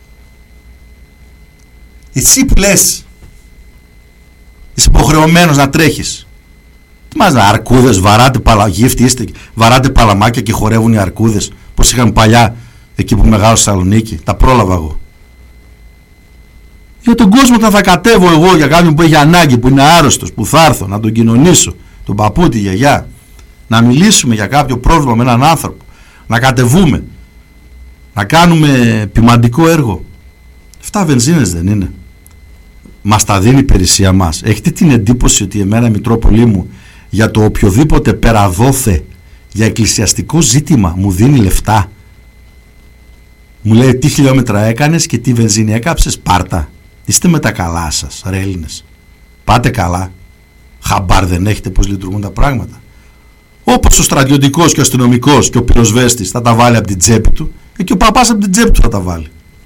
Εσύ που λες είσαι υποχρεωμένος να τρέχεις, τι μας να αρκούδες, βαράτε παλαμάκια και χορεύουν οι αρκούδες πως είχαν παλιά εκεί που μεγάλο Θεσσαλονίκη? Τα πρόλαβα εγώ. Για τον κόσμο θα κατέβω εγώ για κάποιον που έχει ανάγκη, που είναι άρρωστος, που θα έρθω να τον κοινωνήσω, τον παππού, τη γιαγιά, να μιλήσουμε για κάποιο πρόβλημα με έναν άνθρωπο, να κατεβούμε, να κάνουμε ποιμαντικό έργο. Αυτά βενζίνες δεν είναι? Μας τα δίνει η υπηρεσία μας. Έχετε την εντύπωση ότι εμένα η Μητρόπολη μου για το οποιοδήποτε περαδόθε για εκκλησιαστικό ζήτημα μου δίνει λεφτά? Μου λέει τι χιλιόμετρα έκανες και τι βενζίνη έκαψες, πάρτα. Είστε με τα καλά σας, ρε Έλληνες? Πάτε καλά? Χαμπάρ δεν έχετε πως λειτουργούν τα πράγματα? Όπως ο στρατιωτικός και ο αστυνομικός και ο πυροσβέστης θα τα βάλει από την τσέπη του, και ο παπάς από την τσέπη του θα τα βάλει.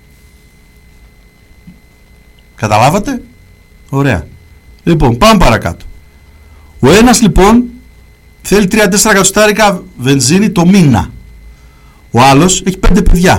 Καταλάβατε? Ωραία. Λοιπόν, πάμε παρακάτω. Ο ένας λοιπόν θέλει 3-4 εκατοστάρικα βενζίνη το μήνα. Ο άλλος έχει 5 παιδιά.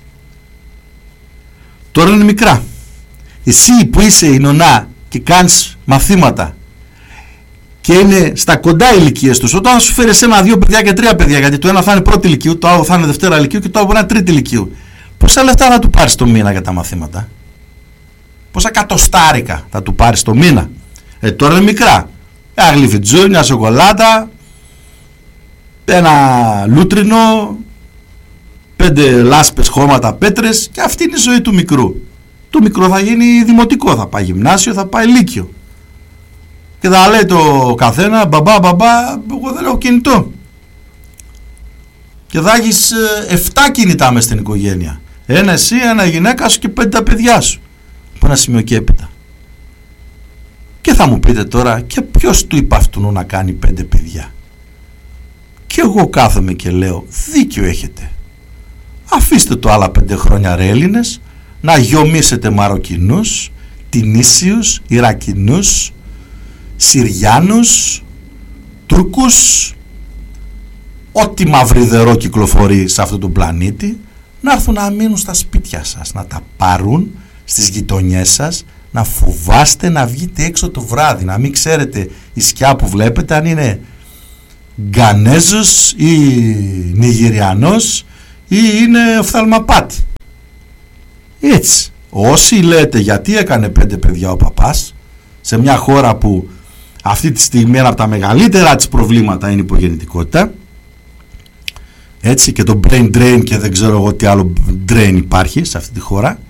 Τώρα είναι μικρά. Εσύ που είσαι η νονά και κάνεις μαθήματα και είναι στα κοντά ηλικίες τους, όταν σου φέρει εσένα 2 παιδιά και 3 παιδιά, γιατί το ένα θα είναι πρώτη ηλικίου, το άλλο θα είναι δευτέρα ηλικίου και το άλλο μπορεί να είναι τρίτη ηλικίου, πόσα λεφτά θα του πάρεις το μήνα για τα μαθήματα? Πόσα εκατοστάρικα θα του πάρεις το μήνα? Τώρα είναι μικρά. Ένα γλυφιτζούνι, μια σοκολάτα, ένα λούτρινο, 5 λάσπες, χώματα, πέτρες, και αυτή είναι η ζωή του μικρού. Το μικρό θα γίνει δημοτικό, θα πάει γυμνάσιο, θα πάει λύκειο. Και θα λέει το καθένα, μπαμπά, εγώ δεν έχω κινητό. Και θα έχεις 7 κινητά μες στην οικογένεια. Ένα εσύ, ένα γυναίκα σου και 5 τα παιδιά σου. Από ένα σημείο και έπειτα. Και θα μου πείτε τώρα, και ποιος του είπε αυτού να κάνει 5 παιδιά? Και εγώ κάθομαι και λέω, δίκιο έχετε. Αφήστε το άλλα 5 χρόνια, ρε Έλληνες, να γιομίσετε Μαροκινούς, Τινήσιους, Ιρακινούς, Συριάνους, Τούρκους, ό,τι μαυριδερό κυκλοφορεί σε αυτόν τον πλανήτη, να έρθουν να μείνουν στα σπίτια σας, να τα πάρουν στις γειτονιές σας, να φοβάστε να βγείτε έξω το βράδυ, να μην ξέρετε η σκιά που βλέπετε αν είναι Γκανέζος ή Νιγηριανός ή είναι οφθαλμαπάτη. Έτσι, όσοι λέτε γιατί έκανε 5 παιδιά ο παπάς σε μια χώρα που αυτή τη στιγμή ένα από τα μεγαλύτερα της προβλήματα είναι η υπογεννητικότητα, έτσι, και το brain drain και δεν ξέρω εγώ τι άλλο drain υπάρχει σε αυτή τη χώρα,